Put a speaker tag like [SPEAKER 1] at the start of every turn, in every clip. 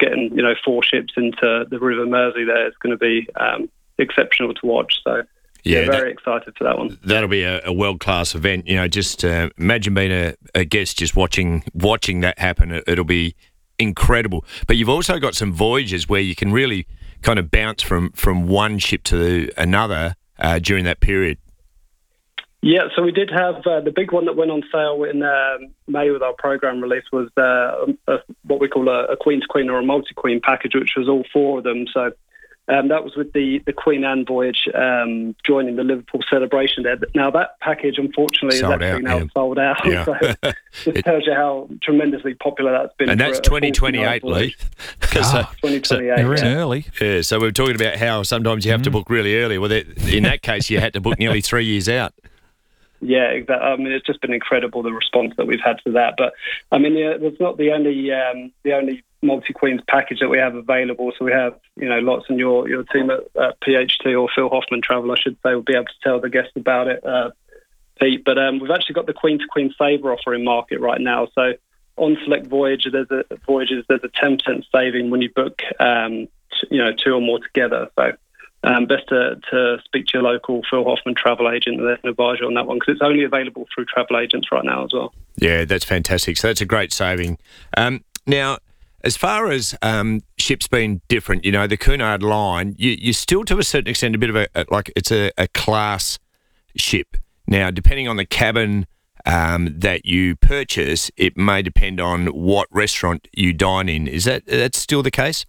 [SPEAKER 1] getting 4 ships into the River Mersey there is going to be exceptional to watch. So yeah, very excited for that one.
[SPEAKER 2] That'll be a world-class event. Just imagine being a guest just watching that happen. It'll be incredible. But you've also got some voyages where you can really kind of bounce from one ship to another during that period.
[SPEAKER 1] Yeah, so we did have the big one that went on sale in May with our program release was what we call a Queen to Queen or a multi-Queen package, which was all 4 of them. So that was with the Queen Anne voyage joining the Liverpool celebration there. Now that package, unfortunately, is actually sold out.
[SPEAKER 2] Yeah.
[SPEAKER 1] So it tells you how tremendously popular that's been.
[SPEAKER 2] And that's 2028, Lee.
[SPEAKER 1] 2028.
[SPEAKER 3] They're in early.
[SPEAKER 2] Yeah, so we're talking about how sometimes you have to book really early. Well, in that case, you had to book nearly 3 years out.
[SPEAKER 1] Yeah, exactly. I mean, it's just been incredible, the response that we've had to that. But I mean, it's not the only multi-Queens package that we have available. So we have, lots, and your team at PHT, or Phil Hoffman Travel, I should say, will be able to tell the guests about it, Pete. But we've actually got the Queen to Queen saver offer in market right now. So on select voyages, there's a 10% saving when you book, 2 or more together. So. Best to speak to your local Phil Hoffman travel agent and they can advise you on that one, because it's only available through travel agents right now as well.
[SPEAKER 2] Yeah, that's fantastic. So that's a great saving. Now, as far as ships being different, the Cunard line, you still to a certain extent a bit of it's a class ship. Now, depending on the cabin that you purchase, it may depend on what restaurant you dine in. Is that still the case?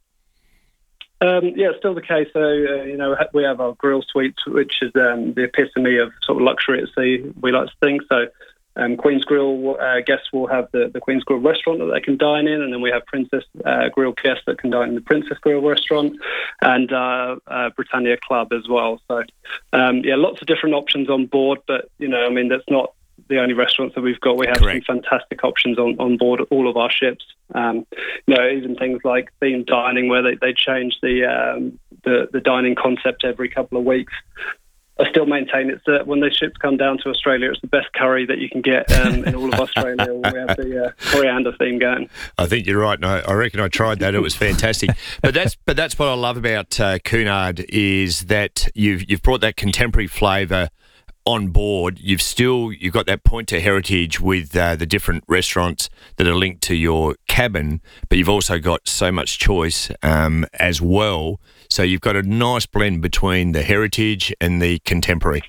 [SPEAKER 1] Yeah, it's still the case. So, we have our grill suite, which is the epitome of sort of luxury at sea, we like to think. So, Queen's Grill guests will have the Queen's Grill restaurant that they can dine in, and then we have Princess Grill guests that can dine in the Princess Grill restaurant, and Britannia Club as well. So, lots of different options on board, but, that's not the only restaurants that we've got. We have some fantastic options on board all of our ships. Even things like themed dining, where they change the dining concept every couple of weeks. I still maintain it's that when those ships come down to Australia, it's the best curry that you can get in all of Australia. We have the coriander theme going.
[SPEAKER 2] I think you're right. No, I reckon I tried that. It was fantastic. But that's what I love about Cunard, is that you've brought that contemporary flavour on board. You've got that point to heritage with the different restaurants that are linked to your cabin, but you've also got so much choice as well. So you've got a nice blend between the heritage and the contemporary.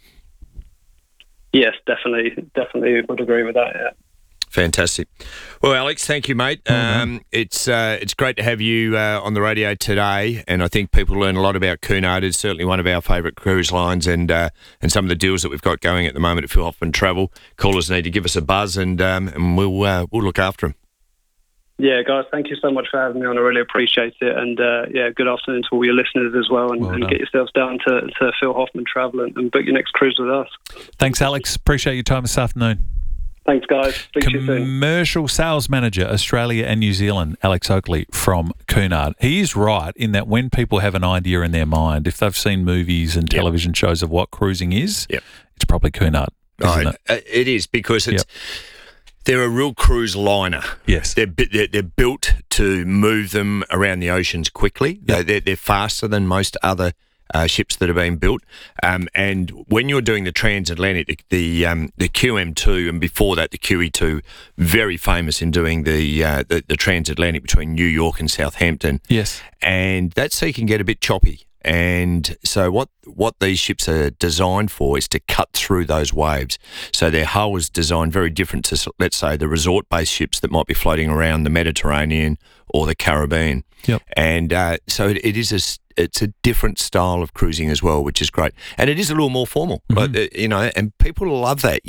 [SPEAKER 1] Yes, definitely would agree with that. Yeah.
[SPEAKER 2] Fantastic. Well, Alex, thank you, mate. It's great to have you on the radio today, and I think people learn a lot about Cunard. It's certainly one of our favourite cruise lines, and some of the deals that we've got going at the moment at Phil Hoffman Travel. Callers need to give us a buzz, and we'll look after them.
[SPEAKER 1] Yeah, guys, thank you so much for having me on. I really appreciate it, and good afternoon to all your listeners as well, and get yourselves down to Phil Hoffman Travel and book your next cruise with us.
[SPEAKER 3] Thanks, Alex. Appreciate your time this afternoon.
[SPEAKER 1] Thanks, guys. Speak to you soon.
[SPEAKER 3] Commercial Sales Manager, Australia and New Zealand, Alex Oakley from Cunard. He is right in that when people have an idea in their mind, if they've seen movies and television shows of what cruising is, it's probably Cunard, isn't it?
[SPEAKER 2] It is, because they're a real cruise liner.
[SPEAKER 3] Yes.
[SPEAKER 2] They're built to move them around the oceans quickly. Yep. They're faster than most other ships that are being built, and when you're doing the transatlantic, the QM2, and before that the QE2, very famous in doing the transatlantic between New York and Southampton.
[SPEAKER 3] Yes, and
[SPEAKER 2] that sea can get a bit choppy, and so what these ships are designed for is to cut through those waves. So their hull is designed very different to, let's say, the resort-based ships that might be floating around the Mediterranean or the Caribbean.
[SPEAKER 3] Yep.
[SPEAKER 2] And so it's a different style of cruising as well, which is great, and it is a little more formal, and people love that.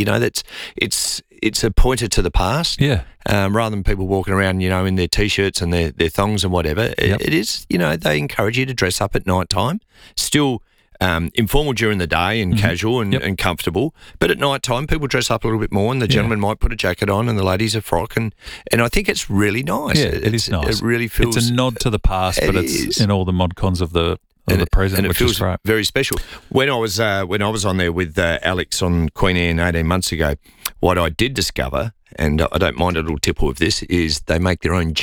[SPEAKER 2] It's a pointer to the past, rather than people walking around, in their t-shirts and their thongs and whatever.
[SPEAKER 3] Yep.
[SPEAKER 2] It is, they encourage you to dress up at night time, still informal during the day and casual and comfortable, but at night time people dress up a little bit more, and the gentleman might put a jacket on and the ladies a frock, and I think it's really nice.
[SPEAKER 3] Yeah, it is nice.
[SPEAKER 2] It really feels...
[SPEAKER 3] It's a nod to the past, but it's in all the mod cons of the present,
[SPEAKER 2] and it
[SPEAKER 3] which
[SPEAKER 2] feels
[SPEAKER 3] is great.
[SPEAKER 2] Very special. When I was on there with Alex on Queen Anne 18 months ago, what I did discover, and I don't mind a little tipple of this, is they make their own gin.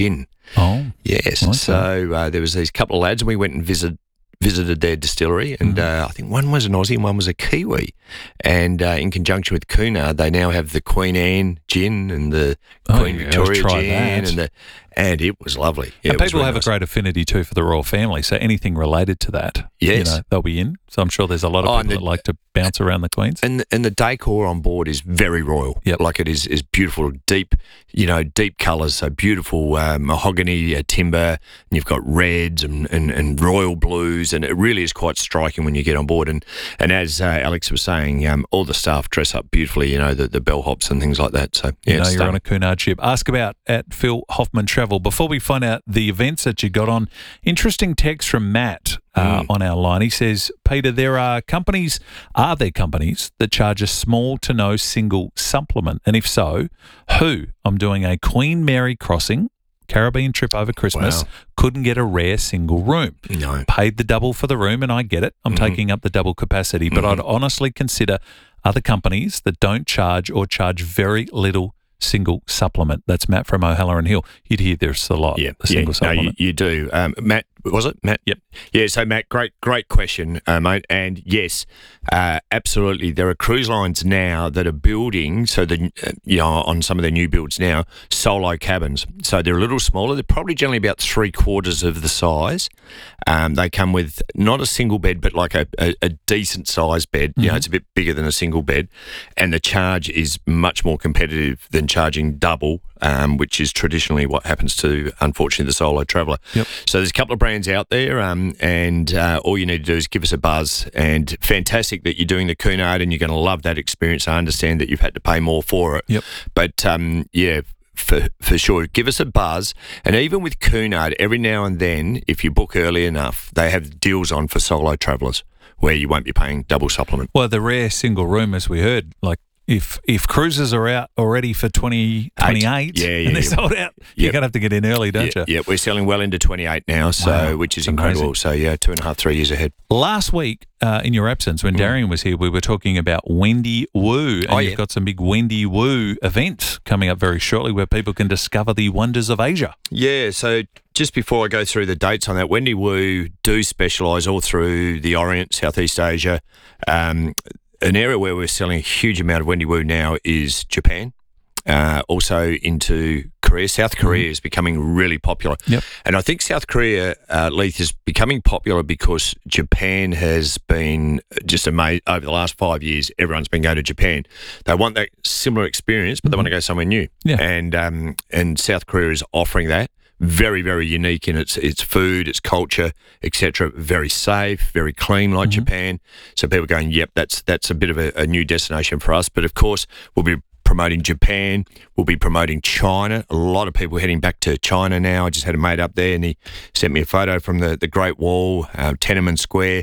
[SPEAKER 3] Oh.
[SPEAKER 2] Yes.
[SPEAKER 3] Okay.
[SPEAKER 2] So there was these couple of lads, and we went and visited their distillery, and I think one was an Aussie and one was a Kiwi. And in conjunction with Cunard, they now have the Queen Anne gin and the Queen Victoria gin, and it was lovely. Yeah,
[SPEAKER 3] and people have a great affinity too for the royal family, so anything related to that, they'll be in. So I'm sure there's a lot of people that like to bounce around the Queens.
[SPEAKER 2] And the decor on board is very royal.
[SPEAKER 3] Yep.
[SPEAKER 2] Like it is beautiful, deep colours, so beautiful mahogany timber, and you've got reds and royal blues, and it really is quite striking when you get on board. And as Alex was saying, all the staff dress up beautifully, the bellhops and things like that. So
[SPEAKER 3] you're on a Cunard ship. Ask about at Phil Hoffman Travel. Before we find out the events that you got on, interesting text from Matt on our line. He says, Peter, are there companies that charge a small to no single supplement? And if so, who? I'm doing a Queen Mary crossing, Caribbean trip over Christmas, couldn't get a rare single room.
[SPEAKER 2] No.
[SPEAKER 3] Paid the double for the room, and I get it. I'm taking up the double capacity, but I'd honestly consider other companies that don't charge or charge very little single supplement. That's Matt from O'Halloran Hill. You'd hear there's a lot.
[SPEAKER 2] Yeah,
[SPEAKER 3] single supplement.
[SPEAKER 2] No, you do. Matt, was it Matt?
[SPEAKER 3] Yep.
[SPEAKER 2] Yeah. So Matt, great question, mate. And yes, absolutely. There are cruise lines now that are building. So on some of their new builds now, solo cabins. So they're a little smaller. They're probably generally about 3/4 of the size. They come with not a single bed, but like a decent sized bed. It's a bit bigger than a single bed, and the charge is much more competitive than charging double, which is traditionally what happens to, unfortunately, the solo traveller.
[SPEAKER 3] Yep.
[SPEAKER 2] So there's a couple of brands out there, and all you need to do is give us a buzz. And fantastic that you're doing the Cunard, and you're going to love that experience. I understand that you've had to pay more for it.
[SPEAKER 3] Yep.
[SPEAKER 2] But for sure, give us a buzz. And even with Cunard, every now and then, if you book early enough, they have deals on for solo travellers where you won't be paying double supplement.
[SPEAKER 3] Well, the rare single room, as we heard, like if cruises are out already for 2028 and they're sold out, you're going to have to get in early, don't you?
[SPEAKER 2] Yeah, we're selling well into 28 now, which is incredible. So, 2.5, 3 years ahead.
[SPEAKER 3] Last week, in your absence, when Darian was here, we were talking about Wendy Woo. And you've got some big Wendy Woo events coming up very shortly where people can discover the wonders of Asia.
[SPEAKER 2] Yeah, so just before I go through the dates on that, Wendy Woo do specialise all through the Orient, Southeast Asia. An area where we're selling a huge amount of Wendy Woo now is Japan, also into Korea. South Korea is becoming really popular.
[SPEAKER 3] Yep.
[SPEAKER 2] And I think South Korea, Leith, is becoming popular because Japan has been just amazing. Over the last 5 years, everyone's been going to Japan. They want that similar experience, but they want to go somewhere new.
[SPEAKER 3] Yeah.
[SPEAKER 2] And South Korea is offering that. Very, very unique in its food, its culture, etc. Very safe, very clean, like Japan. So people are going, yep, that's a bit of a new destination for us. But of course, we'll be promoting Japan. We'll be promoting China. A lot of people heading back to China now. I just had a mate up there, and he sent me a photo from the Great Wall, Tiananmen Square.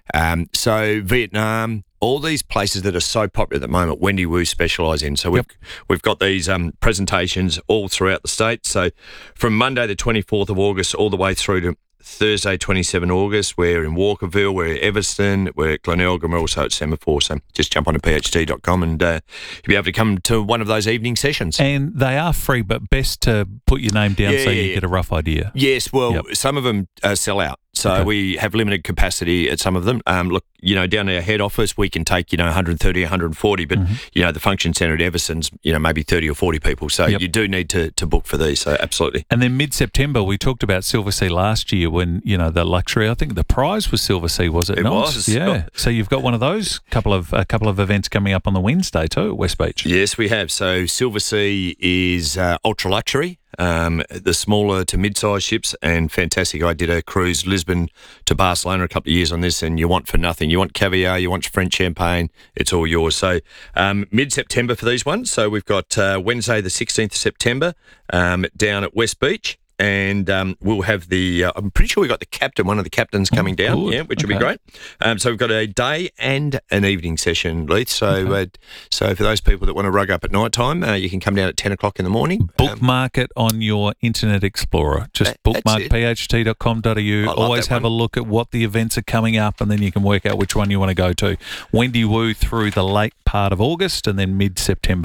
[SPEAKER 2] So Vietnam. All these places that are so popular at the moment, Wendy Woo specialise in. So we've got these presentations all throughout the state. So from Monday the 24th of August all the way through to Thursday 27 August, we're in Walkerville, we're at Everston, we're at Glenelg, and we're also at Semaphore. So just jump on to pht.com and you'll be able to come to one of those evening sessions.
[SPEAKER 3] And they are free, but best to put your name down so you get a rough idea.
[SPEAKER 2] Yes, well, some of them sell out. So we have limited capacity at some of them. Look, down at our head office, we can take, 130, 140, but, the function centre at Everston's, maybe 30 or 40 people. So you do need to book for these. So absolutely.
[SPEAKER 3] And then mid-September, we talked about Silver Sea last year when, the luxury, I think the prize was Silver Sea, was it not?
[SPEAKER 2] It was.
[SPEAKER 3] Yeah. So you've got one of those couple of events coming up on the Wednesday too at West Beach.
[SPEAKER 2] Yes, we have. So Silver Sea is ultra luxury. The smaller to mid-sized ships, and fantastic. I did a cruise Lisbon to Barcelona a couple of years on this, and you want for nothing. You want caviar, you want French champagne, it's all yours. So mid-September for these ones. So we've got Wednesday the 16th of September down at West Beach. And we'll have I'm pretty sure we've got one of the captains coming down, which will be great. So we've got a day and an evening session, Leith. So so for those people that want to rug up at night time, you can come down at 10 o'clock in the morning.
[SPEAKER 3] Bookmark it on your Internet Explorer. Just bookmark pht.com.au. Always have a look at what the events are coming up, and then you can work out which one you want to go to. Wendy Woo through the late part of August, and then mid-September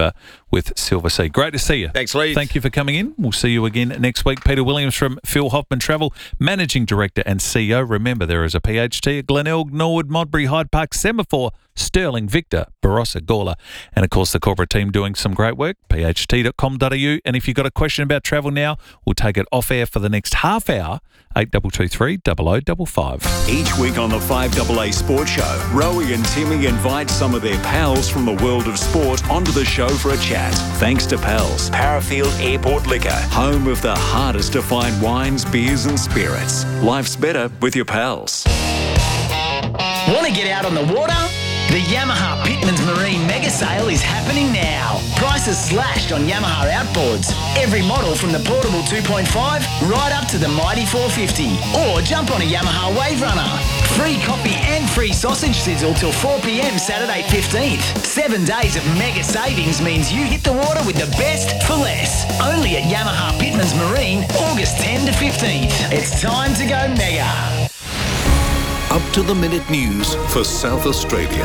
[SPEAKER 3] with Silver Sea. Great to see you.
[SPEAKER 2] Thanks, Lee.
[SPEAKER 3] Thank you for coming in. We'll see you again next week. Peter Williams from Phil Hoffman Travel, Managing Director and CEO. Remember, there is a PHT at Glenelg, Norwood, Modbury, Hyde Park, Semaphore, Stirling, Victor, Barossa, Gawler, and of course the corporate team doing some great work, pht.com.au. And if you've got a question about travel now, we'll take it off air for the next half hour, 8223 0055.
[SPEAKER 4] Each week on the 5AA Sports Show, Rowie and Timmy invite some of their pals from the world of sport onto the show for a chat. Thanks to Pals, Parafield Airport Liquor, home of the hardest to find wines, beers and spirits. Life's better with your pals.
[SPEAKER 5] Want to get out on the water? The Yamaha Pitmans Marine Mega Sale is happening now. Prices slashed on Yamaha outboards. Every model from the portable 2.5 right up to the mighty 450. Or jump on a Yamaha Wave Runner. Free coffee and free sausage sizzle till 4 p.m. Saturday 15th. 7 days of mega savings means you hit the water with the best for less. Only at Yamaha Pitmans Marine, August 10 to 15th. It's time to go mega.
[SPEAKER 4] Up-to-the-minute news for South Australia.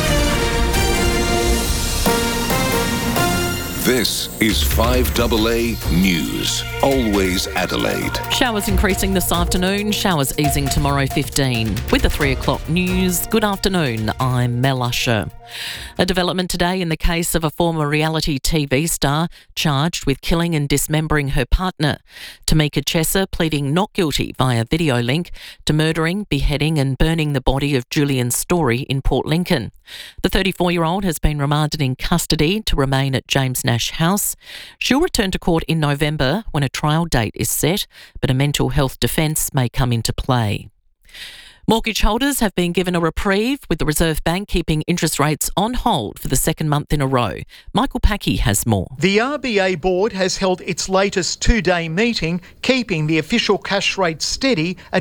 [SPEAKER 4] This is 5AA News. Always Adelaide.
[SPEAKER 6] Showers increasing this afternoon, showers easing tomorrow 15. With the 3 o'clock news, good afternoon, I'm Mel Usher. A development today in the case of a former reality TV star charged with killing and dismembering her partner. Tamika Chesser pleading not guilty via video link to murdering, beheading and burning the body of Julian Story in Port Lincoln. The 34-year-old has been remanded in custody to remain at James Nash House. She'll return to court in November when a trial date is set, but a mental health defence may come into play. Mortgage holders have been given a reprieve, with the Reserve Bank keeping interest rates on hold for the second month in a row. Michael Packey has more.
[SPEAKER 7] The RBA board has held its latest 2-day meeting, keeping the official cash rate steady at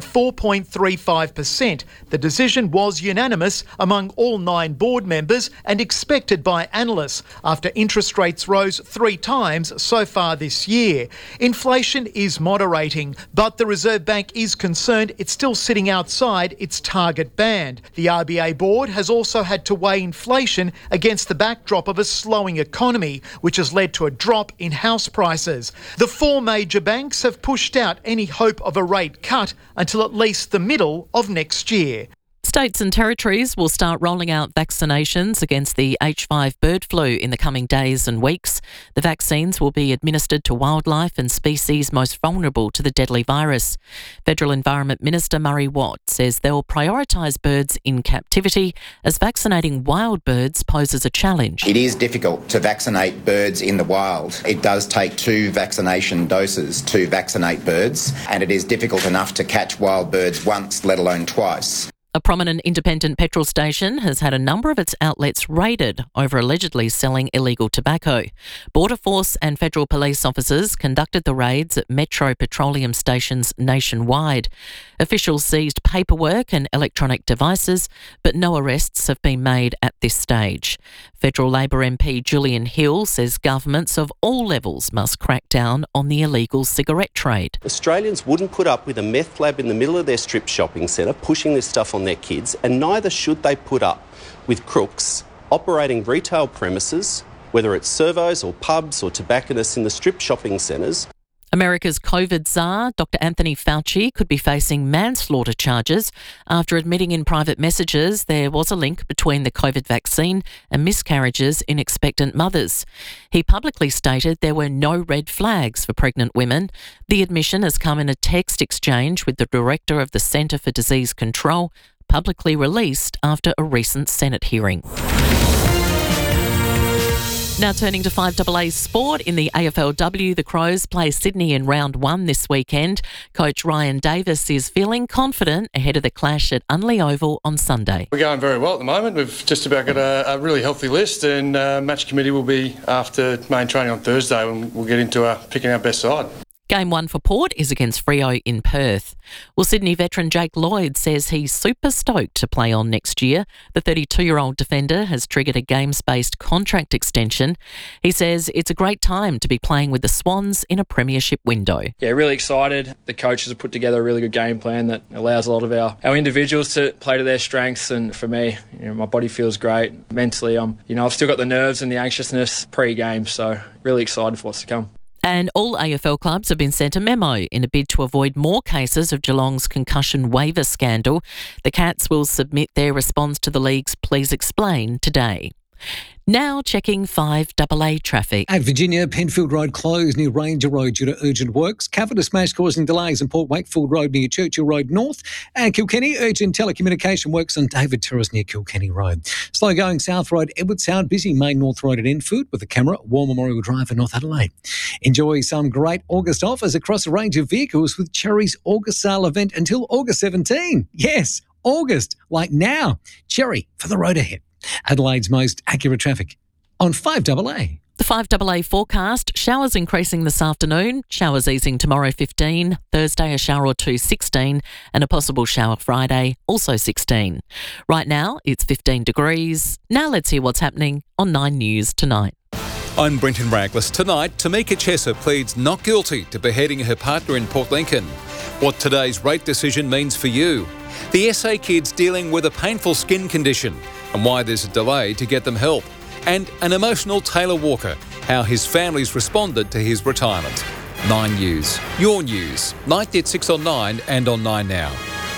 [SPEAKER 7] 4.35%. The decision was unanimous among all 9 board members and expected by analysts after interest rates rose 3 times so far this year. Inflation is moderating, but the Reserve Bank is concerned it's still sitting outside its target band. The RBA board has also had to weigh inflation against the backdrop of a slowing economy, which has led to a drop in house prices. The 4 major banks have pushed out any hope of a rate cut until at least the middle of next year.
[SPEAKER 6] States and territories will start rolling out vaccinations against the H5 bird flu in the coming days and weeks. The vaccines will be administered to wildlife and species most vulnerable to the deadly virus. Federal Environment Minister Murray Watt says they'll prioritise birds in captivity as vaccinating wild birds poses a challenge.
[SPEAKER 8] It is difficult to vaccinate birds in the wild. It does take 2 vaccination doses to vaccinate birds, and it is difficult enough to catch wild birds once, let alone twice.
[SPEAKER 6] A prominent independent petrol station has had a number of its outlets raided over allegedly selling illegal tobacco. Border Force and federal police officers conducted the raids at Metro Petroleum stations nationwide. Officials seized paperwork and electronic devices, but no arrests have been made at this stage. Federal Labor MP Julian Hill says governments of all levels must crack down on the illegal cigarette trade.
[SPEAKER 9] Australians wouldn't put up with a meth lab in the middle of their strip shopping centre pushing this stuff on their kids, and neither should they put up with crooks operating retail premises, whether it's servos or pubs or tobacconists in the strip shopping centres.
[SPEAKER 6] America's COVID czar, Dr. Anthony Fauci, could be facing manslaughter charges after admitting in private messages there was a link between the COVID vaccine and miscarriages in expectant mothers. He publicly stated there were no red flags for pregnant women. The admission has come in a text exchange with the director of the Centre for Disease Control, publicly released after a recent Senate hearing. Now turning to 5AA sport. In the AFLW, the Crows play Sydney in round 1 this weekend. Coach Ryan Davis is feeling confident ahead of the clash at Unley Oval on Sunday.
[SPEAKER 10] We're going very well at the moment. We've just about got a really healthy list, and match committee will be after main training on Thursday, when we'll get into picking our best side.
[SPEAKER 6] Game 1 for Port is against Freo in Perth. Well, Sydney veteran Jake Lloyd says he's super stoked to play on next year. The 32-year-old defender has triggered a games-based contract extension. He says it's a great time to be playing with the Swans in a premiership window.
[SPEAKER 11] Yeah, really excited. The coaches have put together a really good game plan that allows a lot of our individuals to play to their strengths. And for me, my body feels great. Mentally, I've still got the nerves and the anxiousness pre-game, so really excited for what's to come.
[SPEAKER 6] And all AFL clubs have been sent a memo in a bid to avoid more cases of Geelong's concussion waiver scandal. The Cats will submit their response to the league's Please Explain today. Now checking 5AA traffic.
[SPEAKER 12] At Virginia, Penfield Road closed near Ranger Road due to urgent works. Covered a smash causing delays in Port Wakefield Road near Churchill Road North. And Kilkenny, urgent telecommunication works on David Terrace near Kilkenny Road. Slow going South Road, Edwardstown, busy Main North Road at Enfield with the camera, War Memorial Drive in North Adelaide. Enjoy some great August offers across a range of vehicles with Cherry's August sale event until August 17. Yes, August, like now. Cherry for the road ahead. Adelaide's most accurate traffic on 5AA.
[SPEAKER 6] The 5AA forecast, showers increasing this afternoon, showers easing tomorrow 15, Thursday a shower or two 16 and a possible shower Friday also 16. Right now it's 15 degrees. Now let's hear what's happening on 9 News tonight.
[SPEAKER 13] I'm Brenton Raglas. Tonight, Tamika Chesser pleads not guilty to beheading her partner in Port Lincoln. What today's rate decision means for you. The SA kids dealing with a painful skin condition and why there's a delay to get them help. And an emotional Taylor Walker, how his family's responded to his retirement. 9 News, your news. Night at 6 on 9 and on 9 Now.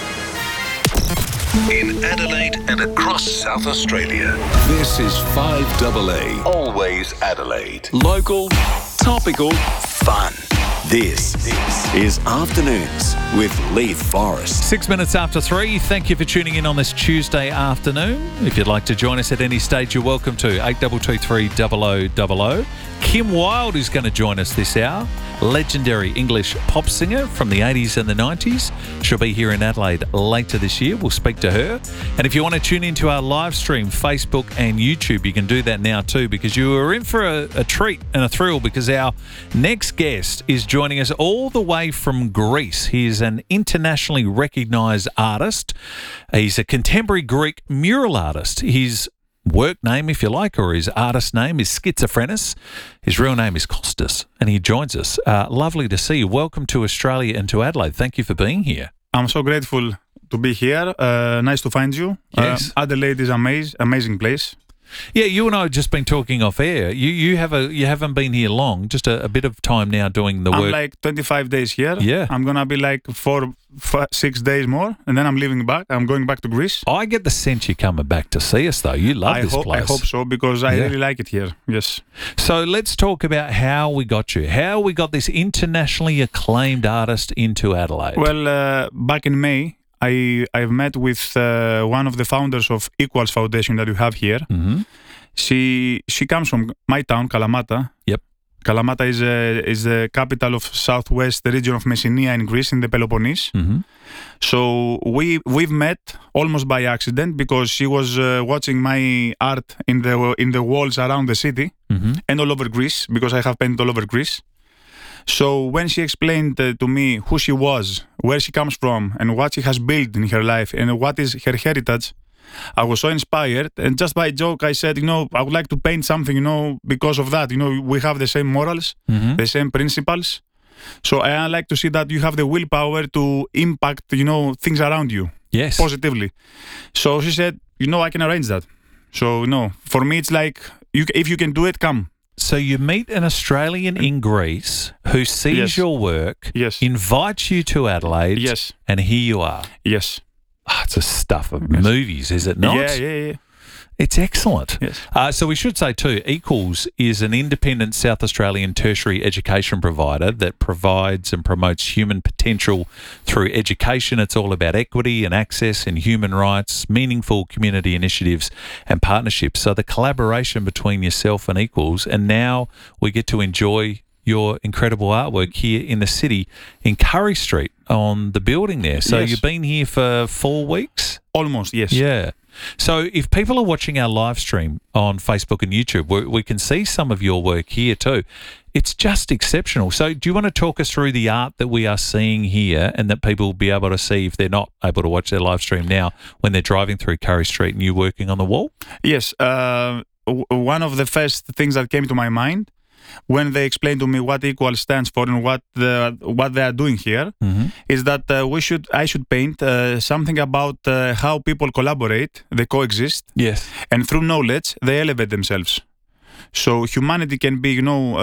[SPEAKER 4] In Adelaide and across South Australia, this is 5AA. Always Adelaide. Local, topical, fun. This is Afternoons with Leith Forrest.
[SPEAKER 3] 6 minutes after 3. Thank you for tuning in on this Tuesday afternoon. If you'd like to join us at any stage, you're welcome to. 8223 0000. Kim Wilde is going to join us this hour. Legendary English pop singer from the 80s and the 90s. She'll be here in Adelaide later this year. We'll speak to her. And if you want to tune into our live stream, Facebook and YouTube, you can do that now too, because you are in for a treat and a thrill, because our next guest is joining us all the way from Greece. He is an internationally recognised artist. He's a contemporary Greek mural artist. His work name, if you like, or his artist name is Schizophrenics. His real name is Kostas, and he joins us. Lovely to see you. Welcome to Australia and to Adelaide. Thank you for being here.
[SPEAKER 14] I'm so grateful to be here. Nice to find you.
[SPEAKER 3] Yes.
[SPEAKER 14] Adelaide is amazing place.
[SPEAKER 3] Yeah, you and I have just been talking off air. You haven't been here long, just a bit of time now doing the work.
[SPEAKER 14] I'm like 25 days here.
[SPEAKER 3] Yeah.
[SPEAKER 14] I'm going to be like 6 days more, and then I'm leaving back. I'm going back to Greece.
[SPEAKER 3] I get the sense you're coming back to see us, though. You love this place.
[SPEAKER 14] I hope so, because I really like it here. Yes.
[SPEAKER 3] So let's talk about how we got you. How we got this internationally acclaimed artist into Adelaide.
[SPEAKER 14] Well, back in May, I've met with one of the founders of Equals Foundation that you have here.
[SPEAKER 3] Mm-hmm.
[SPEAKER 14] She comes from my town, Kalamata.
[SPEAKER 3] Yep.
[SPEAKER 14] Kalamata is the capital of southwest region of Messenia in Greece, in the Peloponnese.
[SPEAKER 3] Mm-hmm.
[SPEAKER 14] So we've met almost by accident, because she was watching my art in the walls around the city,
[SPEAKER 3] mm-hmm.
[SPEAKER 14] and all over Greece, because I have painted all over Greece. So when she explained to me who she was, where she comes from, and what she has built in her life, and what is her heritage, I was so inspired. And just by joke, I said, I would like to paint something, because of that. We have the same morals,
[SPEAKER 3] mm-hmm.
[SPEAKER 14] the same principles. So I like to see that you have the willpower to impact, things around you.
[SPEAKER 3] Yes.
[SPEAKER 14] Positively. So she said, I can arrange that. So, for me, it's like, if you can do it, come.
[SPEAKER 3] So you meet an Australian in Greece who sees your work, invites you to Adelaide, and here you are.
[SPEAKER 14] Yes.
[SPEAKER 3] Oh, it's a stuff of movies, is it not?
[SPEAKER 14] Yeah.
[SPEAKER 3] It's excellent.
[SPEAKER 14] Yes.
[SPEAKER 3] So we should say too, Equals is an independent South Australian tertiary education provider that provides and promotes human potential through education. It's all about equity and access and human rights, meaningful community initiatives and partnerships. So the collaboration between yourself and Equals, and now we get to enjoy your incredible artwork here in the city in Curry Street on the building there. So you've been here for 4 weeks?
[SPEAKER 14] Almost, yes.
[SPEAKER 3] Yeah. So if people are watching our live stream on Facebook and YouTube, we can see some of your work here too. It's just exceptional. So do you want to talk us through the art that we are seeing here and that people will be able to see if they're not able to watch their live stream now when they're driving through Curry Street and you working on the wall?
[SPEAKER 14] Yes. One of the first things that came to my mind when they explained to me what Equal stands for and what they are doing here is that I should paint something about how people collaborate, they coexist,
[SPEAKER 3] yes,
[SPEAKER 14] and through knowledge they elevate themselves. So humanity can be,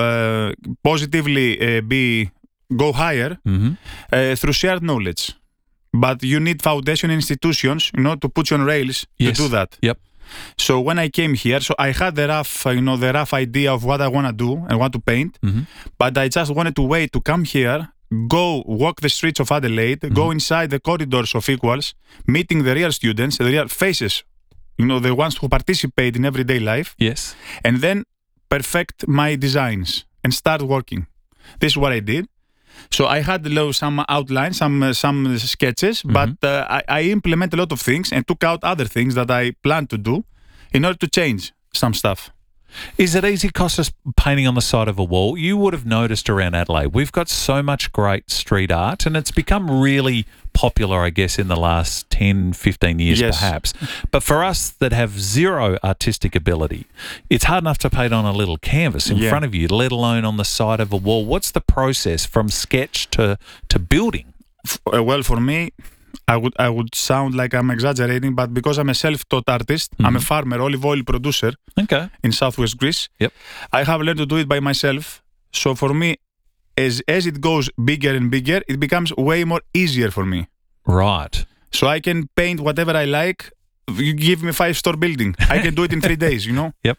[SPEAKER 14] positively go higher through shared knowledge, but you need foundation institutions, to put you on rails to do that.
[SPEAKER 3] Yep.
[SPEAKER 14] So when I came here, so I had the rough idea of what I want to do and want to paint, but I just wanted to wait to come here, go walk the streets of Adelaide, go inside the corridors of Equals, meeting the real students, the real faces, the ones who participate in everyday life.
[SPEAKER 3] Yes.
[SPEAKER 14] And then perfect my designs and start working. This is what I did. So I had some outlines, some sketches, but I implemented a lot of things and took out other things that I planned to do in order to change some stuff.
[SPEAKER 3] Is it easy, Kostas, painting on the side of a wall? You would have noticed around Adelaide, we've got so much great street art and it's become really popular, I guess, in the last 10, 15 years perhaps. But for us that have zero artistic ability, it's hard enough to paint on a little canvas in front of you, let alone on the side of a wall. What's the process from sketch to building?
[SPEAKER 14] Well, for me, I would sound like I'm exaggerating, but because I'm a self-taught artist, I'm a farmer, olive oil producer in southwest Greece.
[SPEAKER 3] Yep.
[SPEAKER 14] I have learned to do it by myself. So for me, as it goes bigger and bigger, it becomes way more easier for me.
[SPEAKER 3] Right.
[SPEAKER 14] So I can paint whatever I like. You give me a 5-star building, I can do it in 3 days.
[SPEAKER 3] Yep.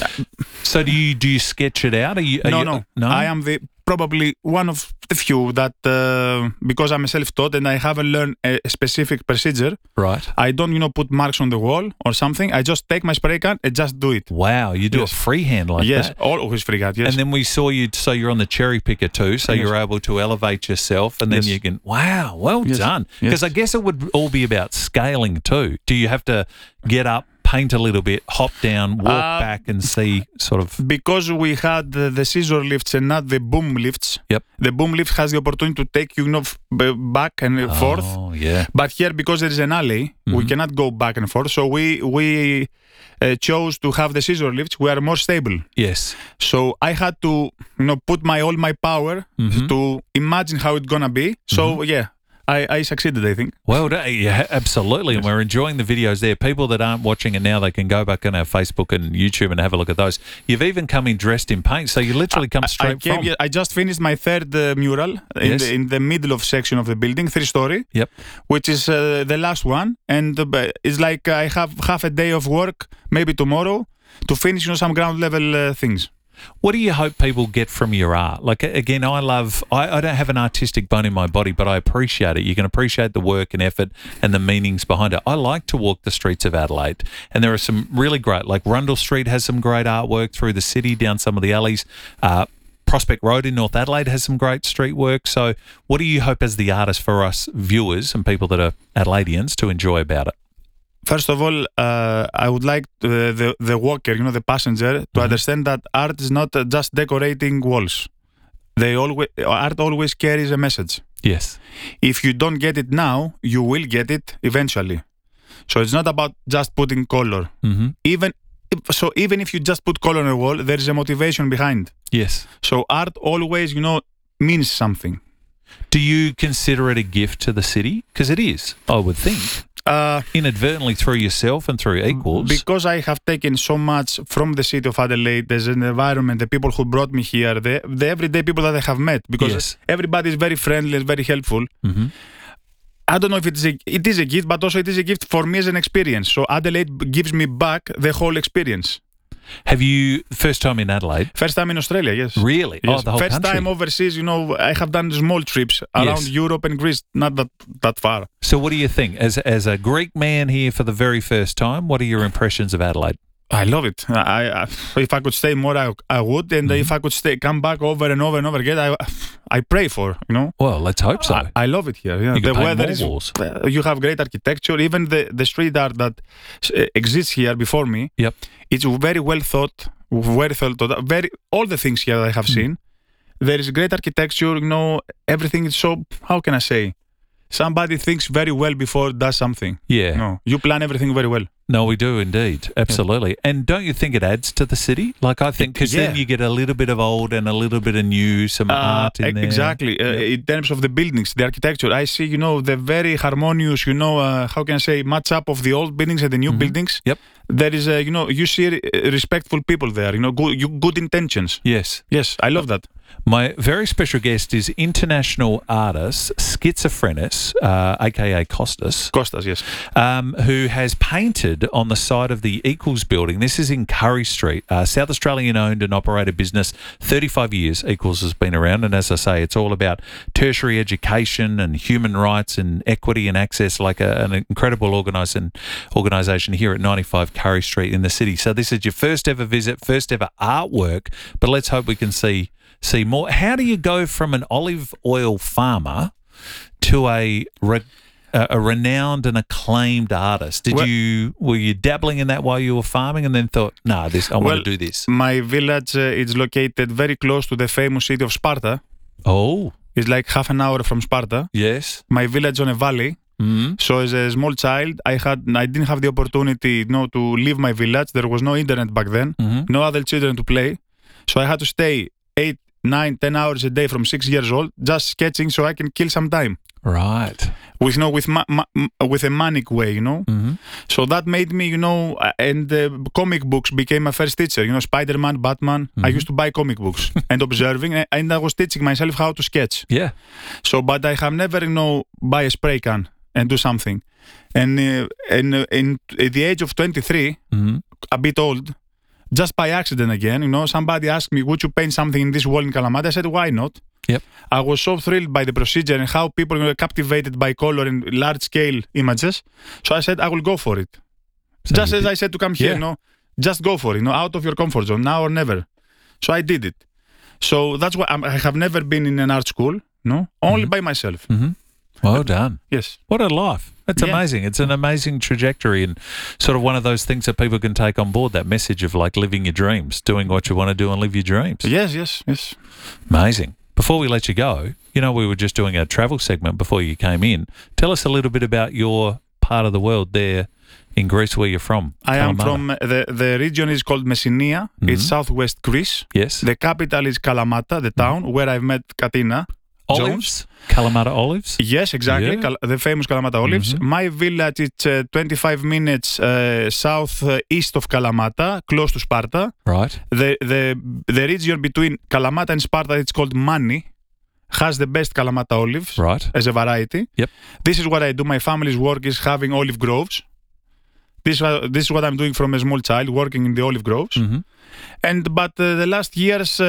[SPEAKER 3] So do you sketch it out?
[SPEAKER 14] No. I am probably one of the few that because I'm a self-taught and I haven't learned a specific procedure.
[SPEAKER 3] Right.
[SPEAKER 14] I don't put marks on the wall or something. I just take my spray can and just do it.
[SPEAKER 3] Wow, you do it freehand like that?
[SPEAKER 14] Yes, always freehand. Yes.
[SPEAKER 3] And then we saw you. So you're on the cherry picker too. So you're able to elevate yourself, and then you can. Wow, well done. Because I guess it would all be about scaling too. Do you have to get up, paint a little bit, hop down, walk back and see sort of...
[SPEAKER 14] Because we had the scissor lifts and not the boom lifts.
[SPEAKER 3] Yep.
[SPEAKER 14] The boom lift has the opportunity to take you back and forth.
[SPEAKER 3] Oh, yeah.
[SPEAKER 14] But here, because there is an alley, we cannot go back and forth. So we chose to have the scissor lifts. We are more stable.
[SPEAKER 3] Yes.
[SPEAKER 14] So I had to put all my power to imagine how it's gonna be. So I succeeded, I think.
[SPEAKER 3] Well, yeah, absolutely. And we're enjoying the videos there. People that aren't watching it now, they can go back on our Facebook and YouTube and have a look at those. You've even come in dressed in paint, so you literally come straight from...
[SPEAKER 14] I just finished my third mural in the middle of section of the building, 3-story, which is the last one. And it's like I have half a day of work, maybe tomorrow, to finish some ground level things.
[SPEAKER 3] What do you hope people get from your art? Like, again, I don't have an artistic bone in my body, but I appreciate it. You can appreciate the work and effort and the meanings behind it. I like to walk the streets of Adelaide, and there are some really great, like Rundle Street has some great artwork through the city, down some of the alleys. Prospect Road in North Adelaide has some great street work. So what do you hope as the artist for us viewers and people that are Adelaideans to enjoy about it?
[SPEAKER 14] First of all, I would like the walker, the passenger, to understand that art is not just decorating walls. Art always carries a message.
[SPEAKER 3] Yes.
[SPEAKER 14] If you don't get it now, you will get it eventually. So it's not about just putting color. Even if you just put color on a wall, there is a motivation behind.
[SPEAKER 3] Yes.
[SPEAKER 14] So art always, means something.
[SPEAKER 3] Do you consider it a gift to the city? Because it is, I would think. Inadvertently through yourself and through Equals.
[SPEAKER 14] Because I have taken so much from the city of Adelaide as an environment, the people who brought me here, the everyday people that I have met, because everybody is very friendly and very helpful. I don't know if it is a gift, but also it is a gift for me as an experience. So Adelaide gives me back the whole experience.
[SPEAKER 3] Have you, first time in Adelaide?
[SPEAKER 14] First time in Australia, yes.
[SPEAKER 3] Really?
[SPEAKER 14] Yes.
[SPEAKER 3] Oh, the whole
[SPEAKER 14] First
[SPEAKER 3] country?
[SPEAKER 14] time overseas, I have done small trips around Europe and Greece, not that far.
[SPEAKER 3] So what do you think? As a Greek man here for the very first time, what are your impressions of Adelaide?
[SPEAKER 14] I love it. If I could stay more, I would. And if I could come back over and over and over again, I pray for,
[SPEAKER 3] Well, let's hope so.
[SPEAKER 14] I love it here. Yeah.
[SPEAKER 3] The
[SPEAKER 14] weather
[SPEAKER 3] is walls.
[SPEAKER 14] You have great architecture. Even the street art that exists here before me.
[SPEAKER 3] Yep.
[SPEAKER 14] It's very well thought. All the things here that I have seen. There is great architecture. Everything is so. How can I say? Somebody thinks very well before does something.
[SPEAKER 3] Yeah.
[SPEAKER 14] No, you plan everything very well.
[SPEAKER 3] No, we do indeed. Absolutely. Yeah. And don't you think it adds to the city? Like, I think, because then you get a little bit of old and a little bit of new, some art in there.
[SPEAKER 14] Exactly. In terms of the buildings, the architecture, I see, the very harmonious, how can I say, match up of the old buildings and the new buildings.
[SPEAKER 3] Yep.
[SPEAKER 14] There is, you see respectful people there, good intentions.
[SPEAKER 3] Yes.
[SPEAKER 14] Yes, I love that.
[SPEAKER 3] My very special guest is international artist Schizophrenics, aka Kostas.
[SPEAKER 14] Kostas, yes.
[SPEAKER 3] Who has painted on the side of the Equals building. This is in Curry Street, South Australian owned and operated business. 35 years Equals has been around, and as I say, it's all about tertiary education and human rights and equity and access, like an incredible organisation here at 95 Curry Street in the city. So this is your first ever visit, first ever artwork, but let's hope we can see more. How do you go from an olive oil farmer to a renowned and acclaimed artist? Were you dabbling in that while you were farming and then thought, I want to do this?
[SPEAKER 14] My village is located very close to the famous city of Sparta.
[SPEAKER 3] Oh.
[SPEAKER 14] It's like half an hour from Sparta.
[SPEAKER 3] Yes.
[SPEAKER 14] My village on a valley. Mm-hmm. So as a small child, I didn't have the opportunity to leave my village. There was no internet back then, no other children to play. So I had to stay 8, 9, 10 hours a day from 6 years old, just sketching so I can kill some time.
[SPEAKER 3] Right.
[SPEAKER 14] With a manic way,
[SPEAKER 3] Mm-hmm.
[SPEAKER 14] So that made me, and comic books became my first teacher. Spider-Man, Batman. I used to buy comic books and observing, and I was teaching myself how to sketch.
[SPEAKER 3] Yeah.
[SPEAKER 14] So, but I have never, buy a spray can and do something. And at the age of 23, a bit old, just by accident again, somebody asked me, would you paint something in this wall in Kalamata? I said, why not?
[SPEAKER 3] Yep.
[SPEAKER 14] I was so thrilled by the procedure and how people were captivated by color and large-scale images. So I said, I will go for it. So just as I said to come here, just go for it, out of your comfort zone, now or never. So I did it. So that's why I have never been in an art school, only by myself.
[SPEAKER 3] Mm-hmm. Well done.
[SPEAKER 14] Yes.
[SPEAKER 3] What a life. That's amazing. It's an amazing trajectory and sort of one of those things that people can take on board, that message of like living your dreams, doing what you want to do and live your dreams.
[SPEAKER 14] Yes.
[SPEAKER 3] Amazing. Before we let you go, we were just doing a travel segment before you came in. Tell us a little bit about your part of the world there in Greece, where you're from.
[SPEAKER 14] I am from, the region is called Messenia. Mm-hmm. It's southwest Greece.
[SPEAKER 3] Yes.
[SPEAKER 14] The capital is Kalamata, the town where I've met Katina.
[SPEAKER 3] Olives?
[SPEAKER 14] Jones.
[SPEAKER 3] Kalamata olives?
[SPEAKER 14] Yes, exactly. Yeah. The famous Kalamata olives. Mm-hmm. My village is 25 minutes southeast of Kalamata, close to Sparta.
[SPEAKER 3] Right.
[SPEAKER 14] The region between Kalamata and Sparta, it's called Mani, has the best Kalamata olives as a variety.
[SPEAKER 3] Yep.
[SPEAKER 14] This is what I do. My family's work is having olive groves. This is what I'm doing from a small child, working in the olive groves.
[SPEAKER 3] Mm-hmm.
[SPEAKER 14] But the last years,